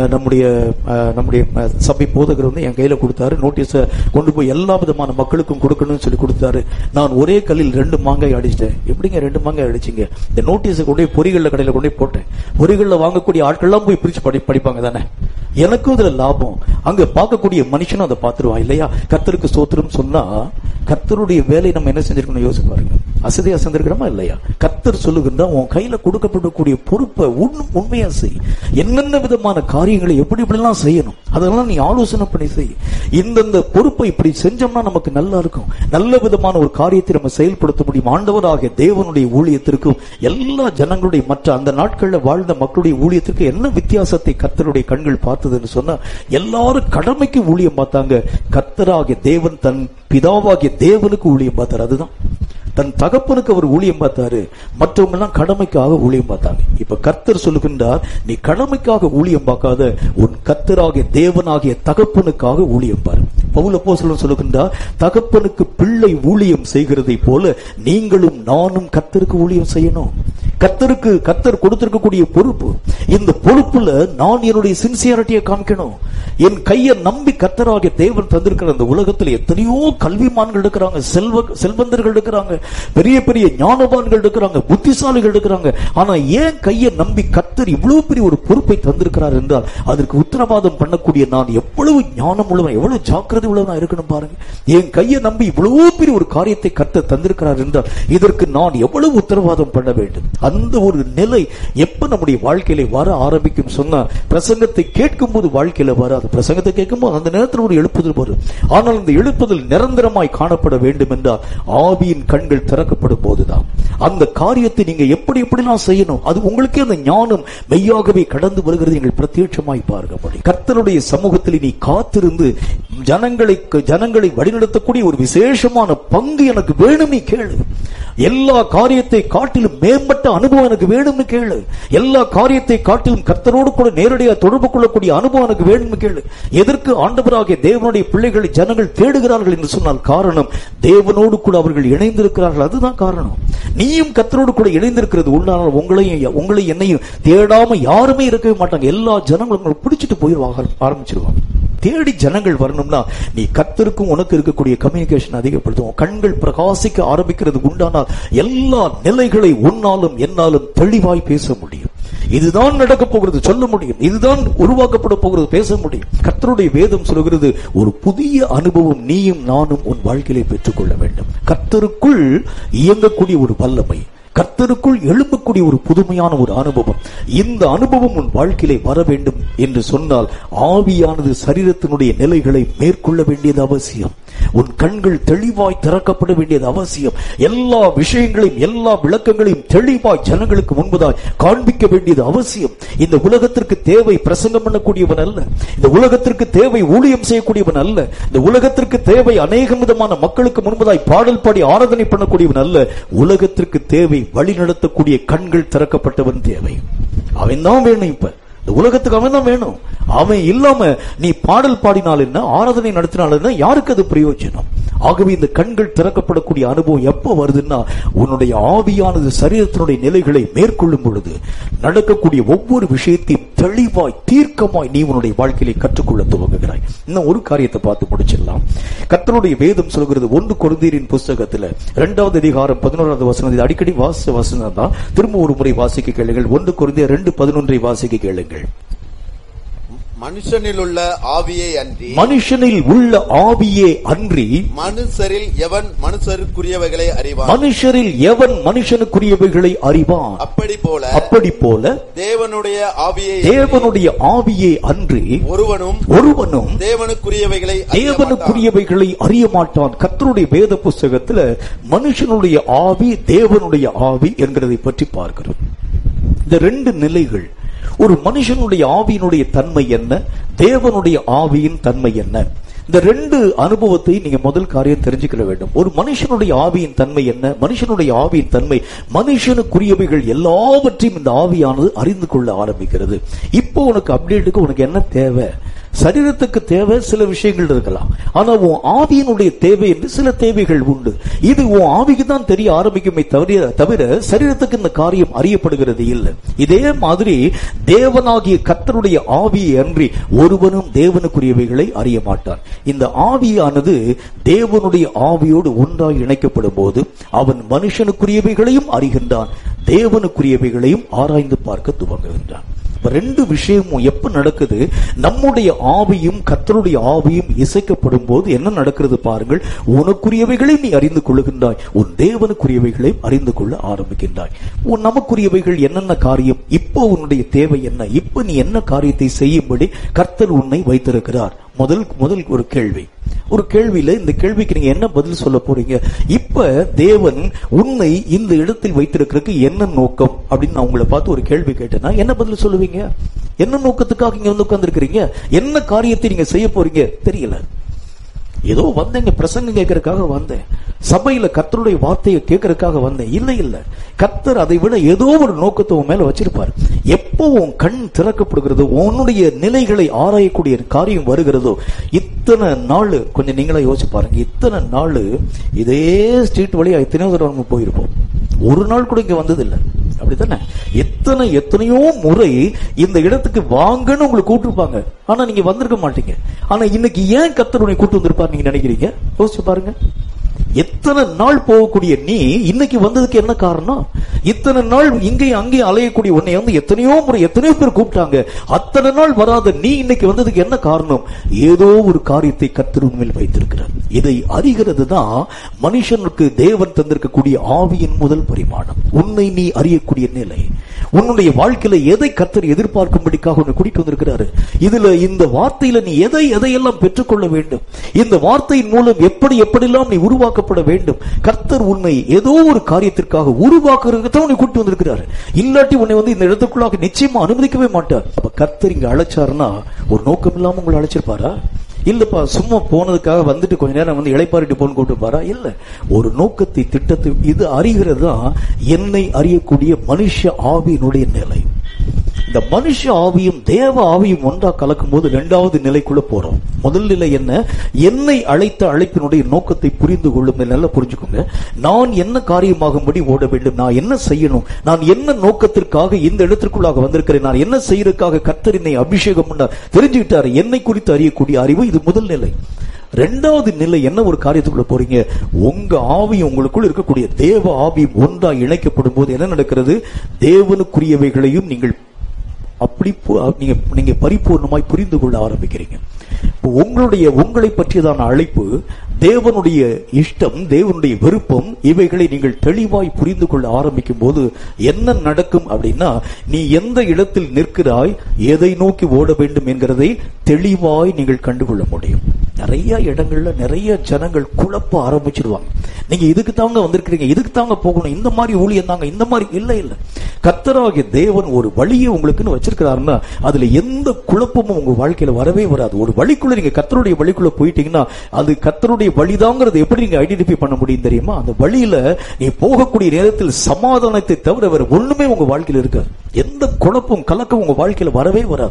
நம்முடைய சபை போதகர் வந்து என் கையில கொடுத்தாரு. நோட்டீஸை கொண்டு போய் எல்லா விதமான மக்களுக்கும் கொடுக்கணும்னு சொல்லி கொடுத்தாரு. நான் ஒரே கல்லில் 2 மாங்காய் அடிச்சிட்டேன். எப்படிங்க 2 மாங்காய் அடிச்சிங்க? இந்த நோட்டீஸை கொண்டு போய் பொறிகள்ல கடையில கொண்டு போய் போட்டேன். பொறிகள்ல வாங்கக்கூடிய ஆட்கள்லாம் போய் பிரிச்சு படிப்பாங்க தானே, எனக்கும் இதுல லாபம். அங்க பார்க்கக்கூடிய மனுஷனும் அதை பார்த்துருவான் இல்லையா? கர்த்தருக்கு ஸ்தோத்திரம் சொன்னா கர்த்தருடைய வேலை நம்ம என்ன செஞ்சிருக்கணும் யோசிச்சு பாருங்க. அசதியா செஞ்சிருக்கிறோமா இல்லையா? கர்த்தர் சொல்லுகின்ற உன் கையில கொடுக்கப்படக்கூடிய பொறுப்பை உண்மையா செய். என்னென்ன விதமான காரியங்களை எப்படி எப்படிலாம் செய்யணும் அதெல்லாம் நீ ஆலோசனை பண்ணி செய். இந்த பொறுப்பை இப்படி செஞ்சோம்னா நமக்கு நல்லா இருக்கும், நல்ல விதமான ஒரு காரியத்தை நம்ம செயல்படுத்த முடியும். ஆண்டவராகிய தேவனுடைய ஊழியத்திற்கும் எல்லா ஜனங்களுடைய மற்ற அந்த நாட்களில் வாழ்ந்த மக்களுடைய ஊழியத்திற்கு என்ன வித்தியாசத்தை கர்த்தருடைய கண்கள் பார்த்ததுன்னு சொன்னா, எல்லாரும் கடமைக்கு ஊழியம் பார்த்தாங்க. கர்த்தராகிய தேவன் தன் பிதாவாகிய தேவனுக்கு ஊழியம் பார்த்தார். அதுதான் தன் தகப்பனுக்கு அவர் ஊழியம் பார்த்தாரு, மற்றவங்க எல்லாம் கடமைக்காக ஊழியம் பார்த்தாங்க. இப்ப கர்த்தர் சொல்லுகின்றார், நீ கடமைக்காக ஊழியம் பார்க்காத, உன் கர்த்தராகிய தேவனாகிய தகப்பனுக்காக ஊழியம் பாரு. பவுல் அப்போஸ்தலன் சொல்லுகின்றார், தகப்பனுக்கு பிள்ளை ஊழியம் செய்கிறதை போல நீங்களும் நானும் கர்த்தருக்கு ஊழியம் செய்யணும். கர்த்தர் கொடுத்திருக்கக்கூடிய பொறுப்பு, இந்த பொறுப்புல நான் என்னுடைய சின்சியாரிட்டியை காமிக்கணும். என் கையை நம்பி கர்த்தராகிய தேவன் தந்திருக்கிற அந்த உலகத்தில் எத்தனையோ கல்விமான்கள் இருக்கிறாங்க, செல்வந்தர்கள் இருக்கிறாங்க, பெரிய பெரிய ஞானவான்கள் இருக்கிறாங்க, புத்திசாலிகள் இருக்கிறாங்க. ஆனா ஏன் கையை நம்பி கர்த்தர் இவ்வளவு பெரிய ஒரு பொறுப்பை தந்திருக்கிறார் என்றால், அதற்கு உத்தரவாதம் பண்ணக்கூடிய நான் எவ்வளவு ஞானம் உள்ளவன், எவ்வளவு ஜாக்கிரதை உள்ளவனா இருக்கணும் பாருங்க. என் கையை நம்பி இவ்வளவு பெரிய ஒரு காரியத்தை கர்த்தர் தந்திருக்கிறார் என்றால் இதற்கு நான் எவ்வளவு உத்தரவாதம் பண்ண வேண்டும். அந்த ஒரு நிலை எப்ப நம்முடைய வாழ்க்கையில வர ஆரம்பிக்கும் சொன்னா, பிரசங்கத்தை கேட்கும் போது வாழ்க்கையில வராது. பிரசங்கத்தை கேட்கும் போது அந்த நேரத்தில் ஒரு எழுப்புதல் வரும். ஆனால் இந்த எழுப்புதல் நிரந்தரமாய் காணப்பட வேண்டும் என்றால் ஆவியின் கண்கள் திறக்கப்படும் போதுதான் அந்த காரியத்தை நீங்க எப்படி எப்படிலாம் செய்யணும், அது உங்களுக்கே அந்த ஞானம் மெய்யாகவே கடந்து வருகிறது. நீங்கள் பிரத்யட்சமாய் பார்க்க முடியும். கர்த்தருடைய சமூகத்தில் நீ காத்திருந்து ஜனங்களை வழிநடத்தக்கூடிய ஒரு விசேஷமான பங்கு எனக்கு வேணும், நீ கேளு. எல்லா காரியத்தை காட்டிலும் மேம்பட்ட அனுபவம் எனக்கு வேணும்னு கேளு. எல்லா காரியத்தை காட்டிலும் கர்த்தரோடு கூட நேரடியாக தொடர்பு கொள்ளக்கூடிய அனுபவம் எனக்கு வேணும்னு கேளு. எதற்கு ஆண்டவராகிய தேவனுடைய பிள்ளைகளை ஜனங்கள் தேடுகிறார்கள் என்று சொன்னால் காரணம், தேவனோடு கூட அவர்கள் இணைந்திருக்கிறார்கள். அதுதான் காரணம். நீயும் கர்த்தரோடு கூட இணைந்திருக்கிறது உள்ளானால் உங்களை என்னையும் தேடாம யாருமே இருக்கவே மாட்டாங்க. எல்லா ஜனங்களும் பிடிச்சிட்டு போய் ஆரம்பிச்சிருவாங்க. தேடி ஜனங்கள் வரணும்னா நீ கர்த்தருக்கும் உனக்கு இருக்கக்கூடிய கம்யூனிகேஷன் அதிகப்படுத்தும். கண்கள் பிரகாசிக்க ஆரம்பிக்கிறது உண்டானால் எல்லா நிலைகளை உன்னாலும் என்னாலும் தெளிவாய் பேச முடியும். இதுதான் நடக்க போகிறது சொல்ல முடியும், இதுதான் உருவாக்கப்பட போகிறது பேச முடியும். கர்த்தருடைய வேதம் சொல்கிறது, ஒரு புதிய அனுபவம் நீயும் நானும் உன் வாழ்க்கையிலே பெற்றுக்கொள்ள வேண்டும். கர்த்தருக்குள் இயங்கக்கூடிய ஒரு வல்லமை, கர்த்தருக்குள் எழுப்பக்கூடிய ஒரு புதுமையான ஒரு அனுபவம், இந்த அனுபவம் உன் வாழ்க்கையிலே வர வேண்டும் என்று சொன்னால் ஆவியானது சரீரத்தினுடைய நிலைகளை மேற்கொள்ள வேண்டியது அவசியம். உன் கண்கள் தெளிவாய் திறக்கப்பட வேண்டியது அவசியம். எல்லா விஷயங்களையும் எல்லா விளக்கங்களையும் தெளிவாய் ஜனங்களுக்கு முன்பதாய் காண்பிக்க வேண்டியது அவசியம். இந்த உலகத்திற்கு தேவை பிரசங்கம் பண்ணக்கூடியவன் அல்ல, இந்த உலகத்திற்கு தேவை ஊழியம் செய்யக்கூடியவன் அல்ல, இந்த உலகத்திற்கு தேவை அநேக விதமான மக்களுக்கு முன்பதாய் பாடல் பாடி ஆராதனை பண்ணக்கூடியவன் அல்ல. உலகத்திற்கு தேவை வழி நடத்தக்கூடிய கண்கள் திறக்கப்பட்டவன் தேவை. அவன் தான் வேணும். இப்ப இந்த உலகத்துக்கு அவன் தான் வேணும். அவன் இல்லாம நீ பாடல் பாடினால் என்ன, ஆராதனை நடத்தினால் என்ன, யாருக்கு அது பிரயோஜனம்? ஆகவே இந்த கண்கள் திறக்கப்படக்கூடிய அனுபவம் எப்ப வருதுன்னா, உன்னுடைய ஆவியானது சரீரத்தினுடைய நிலைகளை மேற்கொள்ளும் பொழுது நடக்கக்கூடிய ஒவ்வொரு விஷயத்தையும் தெளிவாய் தீர்க்கமாய் நீ உன்னுடைய வாழ்க்கையை கற்றுக்கொள்ள துவங்குகிறாய். இன்னும் ஒரு காரியத்தை பார்த்து முடிச்சிடலாம். கர்த்தருடைய வேதம் சொல்கிறது, 1 கொரிந்தியரின் புஸ்தகத்தில் 2வது அதிகாரம் 11வது வசனம், அடிக்கடி வாசிச்ச வசனம் தான், திரும்ப ஒரு முறை வாசிக்க கேளுங்கள். 1 கொரிந்தியர் 2:11 வாசிக்க கேளுங்கள். மனுஷனில் உள்ள ஆவியே அன்றி, மனுஷனில் உள்ள ஆவியே அன்றி, மனுஷரில் எவன் மனுஷருக்குரியவைகளை அறிவான், மனுஷரில் எவன் மனுஷனுக்குரியவைகளை அறிவான். அப்படி போல தேவனுடைய ஆவியே அன்றி ஒருவனும் தேவனுக்குரியவைகளை அறிய மாட்டான். கர்த்தருடைய வேத புஸ்தகத்துல மனுஷனுடைய ஆவி தேவனுடைய ஆவி என்கிறதை பற்றி பார்க்கிறோம். இந்த 2 நிலைகள், ஒரு மனுஷனுடைய ஆவியினுடைய தன்மை என்ன, தேவனுடைய ஆவியின் தன்மை என்ன, இந்த 2 அனுபவத்தை நீங்க முதல் காரியம் தெரிஞ்சுக்க வேண்டும். ஒரு மனுஷனுடைய ஆவியின் தன்மை என்ன, மனுஷனுடைய ஆவியின் தன்மை, மனுஷனுக்குரியவைகள் எல்லாவற்றையும் இந்த ஆவியானது அறிந்து கொள்ள ஆரம்பிக்கிறது. இப்போ உனக்கு அப்டேட்டுக்கு உனக்கு என்ன தேவை, சரீரத்துக்கு தேவை சில விஷயங்கள் இருக்கலாம், ஆனா உன் ஆவியினுடைய தேவை என்று சில தேவைகள் உண்டு. இது உன் ஆவிக்கு தான் தெரிய ஆரம்பிக்குமே தவிர சரீரத்துக்கு இந்த காரியம் அறியப்படுகிறது இல்லை. இதே மாதிரி தேவனாகிய கர்த்தருடைய ஆவியை அன்றி ஒருவனும் தேவனுக்குரியவைகளை அறிய மாட்டான். இந்த ஆவியானது தேவனுடைய ஆவியோடு ஒன்றாய் இணைக்கப்படும் போது அவன் மனுஷனுக்குரியவைகளையும் அறிகின்றான், தேவனுக்குரியவைகளையும் ஆராய்ந்து பார்க்க துவங்குகின்றான். ரெண்டு விஷயமும் எப்ப நடக்குது? நம்முடைய ஆவியும் கர்த்தருடைய ஆவியும் இசைக்கப்படும் போது என்ன நடக்கிறது பாருங்கள். உனக்குரியவைகளை நீ அறிந்து கொள்ளுகின்றாய், உன் தேவனுக்குரியவைகளையும் அறிந்து கொள்ள ஆரம்பிக்கின்றாய். உன் நமக்குரியவைகள் என்னென்ன காரியம், இப்போ உன்னுடைய தேவை என்ன, இப்ப நீ என்ன காரியத்தை செய்யும்படி கர்த்தர் உன்னை வைத்திருக்கிறார். முதல் ஒரு கேள்வியில இந்த கேள்விக்கு நீங்க என்ன பதில் சொல்ல போறீங்க? இப்ப தேவன் உன்னை இந்த இடத்தில் வைத்திருக்கிறதுக்கு என்ன நோக்கம் அப்படின்னு நான் உங்களை பார்த்து ஒரு கேள்வி கேட்டேன்னா என்ன பதில் சொல்லுவீங்க? என்ன நோக்கத்துக்காக இங்க வந்து உட்கார்ந்து இருக்கிறீங்க? என்ன காரியத்தை நீங்க செய்ய போறீங்க தெரியல. ஏதோ வந்தேங்க, பிரசங்கம் கேட்கறதுக்காக வந்தேன், சபையில கர்த்தருடைய வார்த்தையை கேட்கறதுக்காக வந்தேன். இல்ல, கர்த்தர் அதை விட ஏதோ ஒரு நோக்கத்தை உன் மேல வச்சிருப்பார். எப்போ உன் கண் திறக்கப்படுகிறதோ, உன்னுடைய நிலைகளை ஆராயக்கூடிய காரியம் வருகிறதோ, இத்தனை நாள் கொஞ்சம் நீங்களா யோசிச்சு பாருங்க. இத்தனை நாள் இதே ஸ்ட்ரீட் வழியா எத்தனையோ தடவை போயிருப்போம், ஒரு நாள் கூட இங்க வந்தது இல்லை, அப்படித்தானே? எத்தனையோ முறை இந்த இடத்துக்கு வாங்கன்னு உங்களுக்கு கூட்டிருப்பாங்க, ஆனா நீங்க வந்திருக்க மாட்டீங்க. ஆனா இன்னைக்கு ஏன் கர்த்தர் உன்னை கூட்டு வந்திருப்பாரு நீங்க நினைக்கிறீங்க? யோசிச்சு பாருங்க. எத்தனை நாள் போகக்கூடிய நீ இன்னைக்கு வந்ததுக்கு என்ன காரணம்? இத்தனை நாள் இங்கேயும் அங்கேயும் அலையக்கூடிய உன்னை வந்து எத்தனையோ முறை எத்தனையோ பேர் கூப்பிட்டாங்க, அத்தனை நாள் வராத நீ இன்னைக்கு வந்ததுக்கு என்ன காரணம்? ஏதோ ஒரு காரியத்தை கர்த்தர் உண்மையில் வைத்திருக்கிறார். இதை அறிகிறது தான் மனுஷனுக்கு தேவன் தந்திருக்கக்கூடிய ஆவியின் முதல் பரிமாணம். உன்னை நீ அறியக்கூடிய நிலை, உன்னுடைய வாழ்க்கையில எதை கர்த்தர் எதிர்பார்க்கும்படிக்காக உன்னை கூட்டிட்டு வந்திருக்கிறாரு. இதுல இந்த வார்த்தையில நீ எதையெல்லாம் பெற்றுக்கொள்ள வேண்டும், இந்த வார்த்தையின் மூலம் எப்படியெல்லாம் நீ உருவாக்கப்பட வேண்டும். கர்த்தர் உன்னை ஏதோ ஒரு காரியத்திற்காக உருவாக்குறதுக்கு தான் உன்னை கூட்டிட்டு வந்திருக்கிறாரு. இல்லாட்டி உன்னை வந்து இந்த இடத்துக்குள்ளாக நிச்சயமா அனுமதிக்கவே மாட்டார். அப்ப கர்த்தர் இங்க அழைச்சாருன்னா ஒரு நோக்கம் இல்லாம உங்களை அழைச்சிருப்பாரா? இல்லப்பா சும்மா போனதுக்காக வந்துட்டு கொஞ்ச நேரம் வந்து இளைப்பாரிட்டு போன்னு கூப்பிட்டுப்பாரா? இல்ல, ஒரு நோக்கத்தை திட்டத்தை இது அறிகிறதா என்னை அறியக்கூடிய மனுஷ ஆவியினுடைய நிலை. இந்த மனுஷ ஆவியும் தேவ ஆவியும் ஒன்றா கலக்கும் போது இரண்டாவது நிலைக்குள்ள போறோம். முதல் நிலை என்ன? என்னை அழைத்த அழைப்பினுடைய நோக்கத்தை புரிந்து கொள்ளும். நல்லா புரிஞ்சுக்கோங்க. நான் என்ன காரியமாகும்படி ஓட வேண்டும், நான் என்ன செய்யணும், நான் என்ன நோக்கத்திற்காக இந்த இடத்திற்குள்ளாக வந்திருக்கிறேன், நான் என்ன செய்யறதுக்காக கர்த்தர் என்னை அபிஷேகம் பண்ணார் தெரிஞ்சுக்கிட்டாரு. என்னை குறித்து அறியக்கூடிய அறிவு இது முதல் நிலை. இரண்டாவது நிலை என்ன? ஒரு காரியத்துக்குள்ள போறீங்க, உங்க ஆவியும் உங்களுக்குள்ள இருக்கக்கூடிய தேவ ஆவியும் ஒன்றா இணைக்கப்படும் போது என்ன நடக்கிறது? தேவனுக்குரியவைகளையும் நீங்கள் அப்படி நீங்க பரிபூர்ணமாய் புரிந்து கொள்ள ஆரம்பிக்கிறீங்க. உங்களை பற்றியதான அழைப்பு, தேவனுடைய இஷ்டம், தேவனுடைய விருப்பம், இவைகளை நீங்கள் தெளிவாய் புரிந்து கொள்ள ஆரம்பிக்கும் போது என்ன நடக்கும் அப்படின்னா, நீ எந்த இடத்தில் நிற்கிறாய், எதை நோக்கி ஓட வேண்டும் என்கிறதை தெளிவாய் நீங்கள் கண்டுகொள்ள முடியும். நிறைய இடங்கள்ல நிறைய ஜனங்கள் குழப்ப ஆரம்பிச்சிருவாங்க. நீங்க இதுக்கு தாங்க வந்திருக்கிறீங்க, இதுக்கு தாங்க போகணும், இந்த மாதிரி ஊழியம் தாங்க, இந்த மாதிரி இல்ல. கர்த்தராகிய தேவன் ஒரு வழியை உங்களுக்குன்னு வச்சிருக்கிறாருன்னா அதுல எந்த குழப்பமும் உங்க வாழ்க்கையில வரவே வராது. ஒரு வழிக்குள்ள நீங்க கர்த்தருடைய வழிக்குள்ள போயிட்டீங்கன்னா அது கர்த்தருடைய வழிதாங்கிறது எப்படி நீங்க ஐடென்டிஃபை பண்ண முடியும் தெரியுமா? அந்த வழியில நீ போகக்கூடிய நேரத்தில் சமாதானத்தை தவிர வேற ஒண்ணுமே உங்க வாழ்க்கையில இருக்காது. எந்த குழப்பம் கலக்கம் உங்க வாழ்க்கையில வரவே வராது.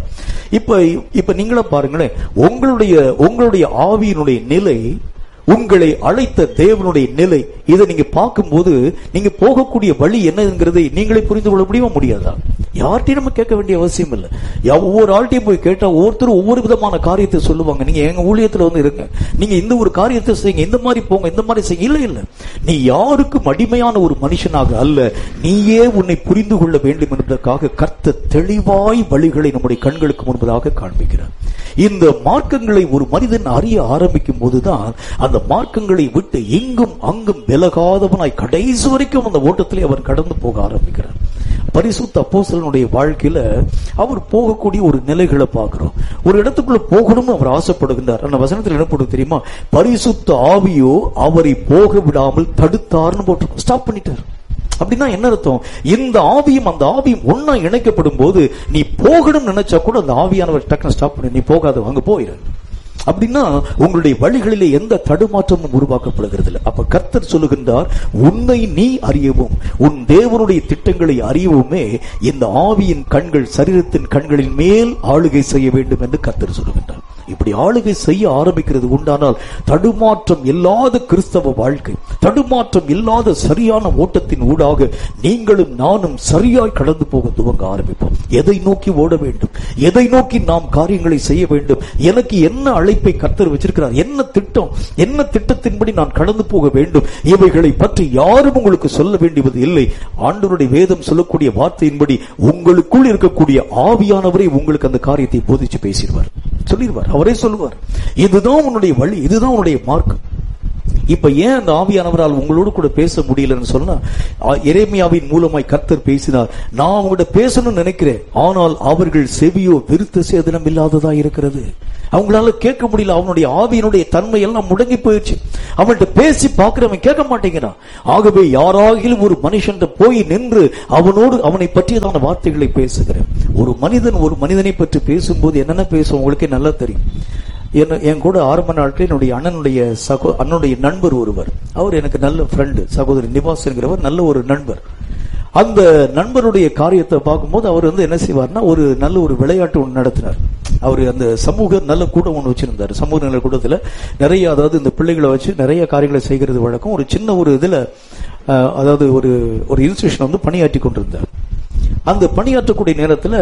இப்ப நீங்களா பாருங்களேன், உங்களுடைய ஆவியினுடைய நிலை, உங்களை அழைத்த தேவனுடைய நிலை, இதை நீங்க பார்க்கும்போது நீங்க போகக்கூடிய வழி என்னங்கிறதை நீங்களே புரிந்து கொள்ள முடியுமா? முடியாதா? யார்ட்டையும் நம்ம கேட்க வேண்டிய அவசியம் இல்லை. ஒவ்வொரு ஆள்கிட்டையும் போய் கேட்டா ஒவ்வொருத்தரும் ஒவ்வொரு விதமான காரியத்தை சொல்லுவாங்க. நீங்க எங்க ஊழியத்துல வந்து இருங்க, நீங்க இந்த ஒரு காரியத்தை செய்யுங்க, இந்த மாதிரி போங்க, இந்த மாதிரி செய்யுங்க. இல்ல, நீ யாருக்கும் அடிமையான ஒரு மனுஷனாக அல்ல, நீயே உன்னை புரிந்து கொள்ள வேண்டும் என்பதற்காக கர்த்தர் தெளிவாய் வழிகளை நம்முடைய கண்களுக்கு முன்பதாக காண்பிக்கிறார். இந்த மார்க்கங்களை ஒரு மனிதன் அறிய ஆரம்பிக்கும் போதுதான் அந்த மார்க்கங்களை விட்டு எங்கும் அங்கும் விலகாதவனாய் கடைசி வரைக்கும் அந்த ஓட்டத்திலே அவர் கடந்து போக ஆரம்பிக்கிறார். பரிசுத்த அப்போஸ்தலனுடைய வாழ்க்கையில அவர் போகக்கூடிய ஒரு நிலைகளை பார்க்கிறோம். ஒரு இடத்துக்குள்ள போகணும்னு அவர் ஆசைப்படுகின்றார். அந்த வசனத்தில் என்ன போட்டு தெரியுமா? பரிசுத்த ஆவியோ அவரை போக விடாமல் தடுத்தார்னு போட்டு ஸ்டாப் பண்ணிட்டார். அப்படின்னா என்ன அர்த்தம்? இந்த ஆவியும் அந்த ஆவியும் ஒன்னா இணைக்கப்படும் போது நீ போகணும் நினைச்சா கூட அந்த ஆவியானவர் டக்குனு ஸ்டாப் பண்ணி, நீ போகாத, அங்க போயிரு. அப்படின்னா உங்களுடைய வழிகளிலே எந்த தடுமாற்றமும் உருவாக்கப்படுகிறது இல்லை. அப்ப கர்த்தர் சொல்லுகின்றார், உன்னை நீ அறியவும் உன் தேவனுடைய திட்டங்களை அறியவுமே இந்த ஆவியின் கண்கள் சரீரத்தின் கண்களின் மேல் ஆளுகை செய்ய வேண்டும் என்று கர்த்தர் சொல்லுகின்றார். இப்படி ஆளுகை செய்ய ஆரம்பிக்கிறது உண்டானால் தடுமாற்றம் இல்லாத கிறிஸ்தவ வாழ்க்கை, தடுமாற்றம் இல்லாத சரியான ஓட்டத்தின் ஊடாக நீங்களும் நானும் சரியாய் கடந்து போக துவங்க ஆரம்பிப்போம். எதை நோக்கி ஓட வேண்டும், எதை நோக்கி நாம் காரியங்களை செய்ய வேண்டும், எனக்கு என்ன அழைப்பை கர்த்தர் வச்சிருக்கிறார், என்ன திட்டம், என்ன திட்டத்தின்படி நான் கடந்து போக வேண்டும், இவைகளை பற்றி யாரும் உங்களுக்கு சொல்ல வேண்டியது இல்லை. ஆண்டவருடைய வேதம் சொல்லக்கூடிய வார்த்தையின்படி உங்களுக்குள் இருக்கக்கூடிய ஆவியானவரை உங்களுக்கு அந்த காரியத்தை போதிச்சு பேசிடுவார், சொல்லிடுவார். அவரே சொல்லுவார், இதுதான் உன்னுடைய வழி, இதுதான் உன்னுடைய மார்க்கம். இப்ப ஏன் அந்த ஆவியானவரால் உங்களோடு கூட பேச முடியலன்னு சொன்னா, எரேமியாவின் மூலமாய் கர்த்தர் பேசினார். நான் அவங்கள்ட்ட பேசணும்னு நினைக்கிறேன், ஆனால் அவர்கள் செவியோ விருத்த சேதனம் இல்லாததா இருக்கிறது. அவங்களால கேட்க முடியல. அவனுடைய ஆவியினுடைய தன்மை எல்லாம் முடங்கி போயிடுச்சு. அவன்கிட்ட பேசி பார்க்கிறவன் கேட்க மாட்டேங்கிறான். ஆகவே யாராகிலும் ஒரு மனுஷன் போய் நின்று அவனோடு அவனை பற்றியதான வார்த்தைகளை பேசுகிறேன். ஒரு மனிதனை பற்றி பேசும்போது என்னென்ன பேசும் உங்களுக்கே நல்லா தெரியும். என் கூட ஆரம்ப நாட்கள் என்னுடைய அண்ணனுடைய நண்பர் ஒருவர், அவர் எனக்கு நல்ல ஃப்ரெண்டு, சகோதரி நிவாஸ் என்கிறவர் நல்ல ஒரு நண்பர். அந்த நண்பருடைய காரியத்தை பார்க்கும்போது அவர் என்ன செய்வார்னா, ஒரு நல்ல ஒரு விளையாட்டு ஒன்று நடத்தினார். அவர் அந்த சமூக நல்ல கூட்டம் ஒன்று வச்சிருந்தார். சமூக நல்ல கூட்டத்தில் நிறைய, அதாவது இந்த பிள்ளைகளை வச்சு நிறைய காரியங்களை செய்கிறது வழக்கம். ஒரு சின்ன ஒரு இதுல, அதாவது ஒரு இன்ஸ்டிடியூஷன் பணியாற்றி கொண்டிருந்தார். அந்த பணியாற்றக்கூடிய நேரத்தில்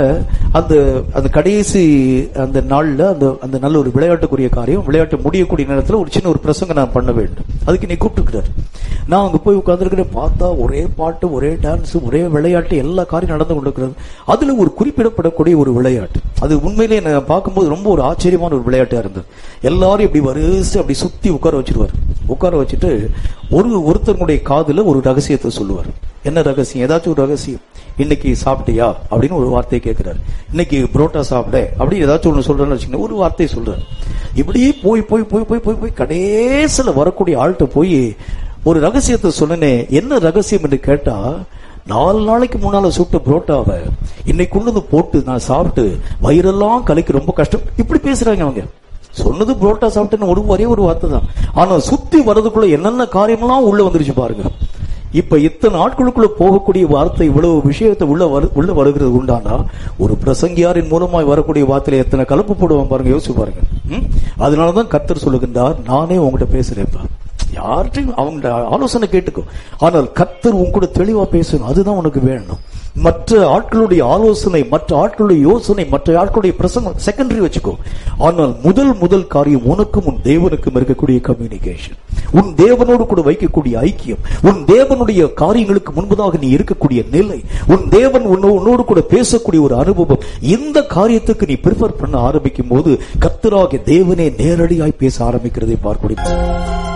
அந்த கடைசி அந்த நாள்ல அந்த நல்ல ஒரு விளையாட்டுக்குரிய காரியம், விளையாட்டு முடியக்கூடிய நேரத்தில் ஒரு சின்ன ஒரு பிரசங்கம் நான் பண்ண வேண்டும். அதுக்கு நீ கூப்பிட்டுக்கிறார். நான் அங்க போய் உட்கார்ந்துருக்கிறேன். பார்த்தா ஒரே பாட்டு, ஒரே டான்ஸ், ஒரே விளையாட்டு, எல்லா காரியம் நடந்து கொண்டிருக்கிறது. அதுல ஒரு குறிப்பிடப்படக்கூடிய ஒரு விளையாட்டு, அது உண்மையிலே நான் பார்க்கும்போது ரொம்ப ஒரு ஆச்சரியமான ஒரு விளையாட்டா இருந்தது. எல்லாரும் இப்படி வரிசை அப்படி சுத்தி உட்கார வச்சிருவார். உட்கார வச்சுட்டு ஒருத்தருடைய காதுல ஒரு ரகசியத்தை சொல்லுவார். என்ன ரகசியம்? ஏதாச்சும் ஒரு ரகசியம். இன்னைக்கு சாப்பிட்டியா அப்படின்னு ஒரு வார்த்தையை கேட்கிறாரு. இன்னைக்கு புரோட்டா சாப்பிட அப்படி ஏதாச்சும் ஒண்ணு சொல்றேன்னு வச்சுக்கோங்க, ஒரு வார்த்தையை சொல்றாரு. இப்படியே போய் போய் போய் போய் போய் போய் கடைசியில வரக்கூடிய ஆள்கிட்ட போய் ஒரு ரகசியத்தை சொன்னனே, என்ன ரகசியம் என்று கேட்டா, 4 நாளைக்கு முன்னால சுட்ட புரோட்டாவை இன்னைக்கு கொண்டு போட்டு நான் சாப்பிட்டு வயிறெல்லாம் கலைக்கு ரொம்ப கஷ்டம். இப்படி பேசுறாங்க அவங்க. சொன்னது புரோட்டா சாப்பிட்டேன்னு ஒரே ஒரு வார்த்தை தான். ஆனா சுத்தி வர்றதுக்குள்ள என்னென்ன காரியமெல்லாம் உள்ள வந்துருச்சு பாருங்க. இப்ப இத்தனை நாட்களுக்குள்ள போகக்கூடிய வார்த்தை, இவ்வளவு விஷயத்தை உள்ள வருகிறது உண்டானா, ஒரு பிரசங்கியாரின் மூலமாய் வரக்கூடிய வார்த்தையில எத்தனை கலப்பு போடுவான் பாருங்க, யோசிச்சு பாருங்க. அதனாலதான் கர்த்தர் சொல்லுகின்றார், நானே உங்ககிட்ட பேசுறேன்ப்பா, யார்ட்டையும் அவங்க ஆலோசனை கேட்டுக்கோ, ஆனால் கர்த்தர் உங்க கூட தெளிவா பேசணும், அதுதான் உனக்கு வேணும். மற்ற ஆட்களுடைய ஆலோசனை, மற்ற ஆட்களுடைய யோசனை, மற்ற ஆட்களுடைய பிரசங்கம் செகண்டரி வச்சுக்கோ. ஆனால் முதல் காரியம் உனக்கும் உன் தேவனுக்கும் இருக்கக்கூடிய கம்யூனிகேஷன், உன் தேவனோடு கூட வைக்கக்கூடிய ஐக்கியம், உன் தேவனுடைய காரியங்களுக்கு முன்பதாக நீ இருக்கக்கூடிய நிலை, உன் தேவன் உன்னோடு கூட பேசக்கூடிய ஒரு அனுபவம். இந்த காரியத்துக்கு நீ ப்ரிஃபர் பண்ண ஆரம்பிக்கும் போது கர்த்தராகிய தேவனே நேரடியாய் பேச ஆரம்பிக்கிறதை பார்க்க முடியும்.